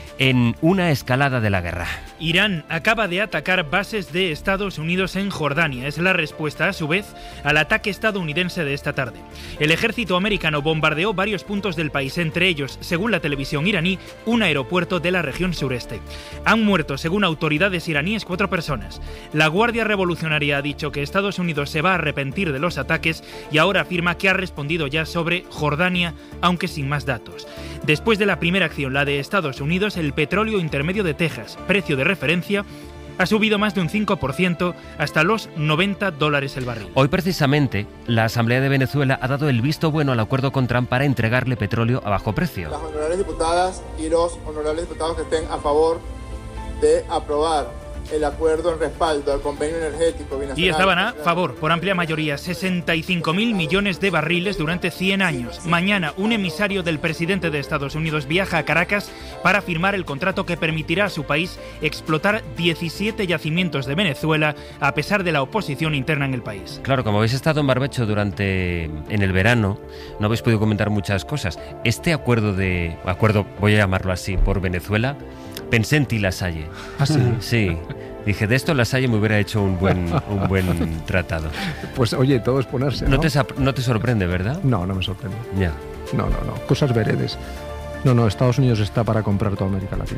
en una escalada de la guerra. Irán acaba de atacar bases de Estados Unidos en Jordania. Es la respuesta, a su vez, al ataque estadounidense de esta tarde. El ejército americano bombardeó varios puntos del país, entre ellos, según la televisión iraní, un aeropuerto de la región sureste. Han muerto, según autoridades iraníes, cuatro personas. La Guardia Revolucionaria ha dicho que Estados Unidos se va a arrepentir de los ataques y ahora afirma que ha respondido ya sobre Jordania, aunque sin más datos. Después de la primera acción, la de Estados Unidos, el petróleo intermedio de Texas, precio de referencia, ha subido más de un cinco por ciento hasta los noventa dólares el barril. Hoy precisamente la Asamblea de Venezuela ha dado el visto bueno al acuerdo con Trump para entregarle petróleo a bajo precio. Las honorables diputadas y los honorables diputados que estén a favor de aprobar el acuerdo en respaldo al convenio energético binacional. Y estaban a favor, por amplia mayoría, sesenta y cinco mil millones de barriles durante cien años. Mañana, un emisario del presidente de Estados Unidos viaja a Caracas para firmar el contrato que permitirá a su país explotar diecisiete yacimientos de Venezuela, a pesar de la oposición interna en el país. Claro, como habéis estado en Barbecho durante en el verano, no habéis podido comentar muchas cosas. Este acuerdo de acuerdo, voy a llamarlo así, por Venezuela, pensé en ti, Lasalle. ¿Ah, sí? Sí. Dije, de esto Lasalle me hubiera hecho un buen un buen tratado. Pues oye, todo es ponerse, ¿no? No te, no te sorprende, ¿verdad? No, no me sorprende. Ya. No, no, no. Cosas veredes. No, no, Estados Unidos está para comprar toda América Latina.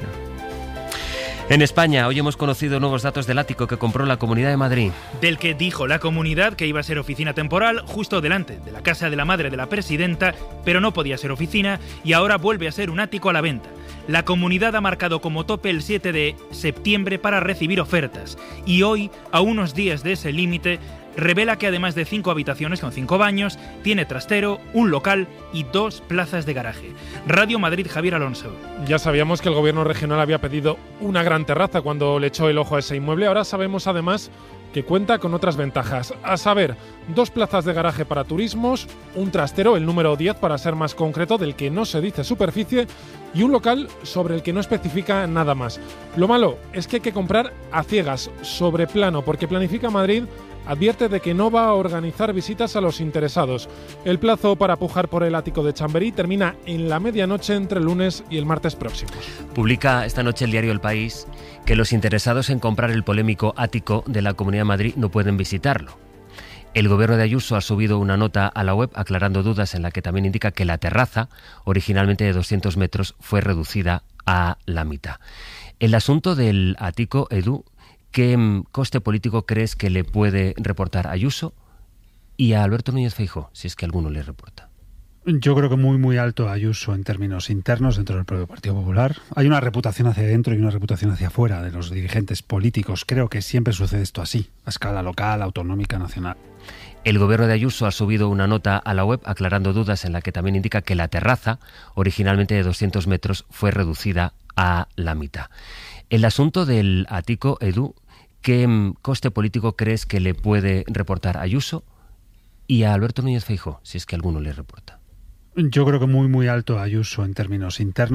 En España, hoy hemos conocido nuevos datos del ático que compró la Comunidad de Madrid. Del que dijo la comunidad que iba a ser oficina temporal justo delante de la casa de la madre de la presidenta, pero no podía ser oficina y ahora vuelve a ser un ático a la venta. La comunidad ha marcado como tope el siete de septiembre para recibir ofertas y hoy, a unos días de ese límite, revela que además de cinco habitaciones con cinco baños, tiene trastero, un local y dos plazas de garaje. Radio Madrid, Javier Alonso. Ya sabíamos que el gobierno regional había pedido una gran terraza cuando le echó el ojo a ese inmueble. Ahora sabemos además que cuenta con otras ventajas, a saber, dos plazas de garaje para turismos, un trastero, el número diez para ser más concreto, del que no se dice superficie, y un local sobre el que no especifica nada más. Lo malo es que hay que comprar a ciegas, sobre plano, porque Planifica Madrid advierte de que no va a organizar visitas a los interesados. El plazo para pujar por el ático de Chamberí termina en la medianoche entre el lunes y el martes próximos. Publica esta noche el diario El País que los interesados en comprar el polémico ático de la Comunidad de Madrid no pueden visitarlo. El gobierno de Ayuso ha subido una nota a la web aclarando dudas en la que también indica que la terraza, originalmente de doscientos metros, fue reducida a la mitad. El asunto del ático, Edu, ¿qué coste político crees que le puede reportar a Ayuso y a Alberto Núñez Feijóo, si es que alguno le reporta? Yo creo que muy, muy alto a Ayuso en términos internos dentro del propio Partido Popular. Hay una reputación hacia adentro y una reputación hacia afuera de los dirigentes políticos. Creo que siempre sucede esto así, a escala local, autonómica, nacional. El gobierno de Ayuso ha subido una nota a la web aclarando dudas en la que también indica que la terraza, originalmente de doscientos metros, fue reducida a la mitad. El asunto del ático, Edu, ¿qué coste político crees que le puede reportar a Ayuso y a Alberto Núñez Feijóo, si es que alguno le reporta? Yo creo que muy, muy alto a Ayuso en términos internos.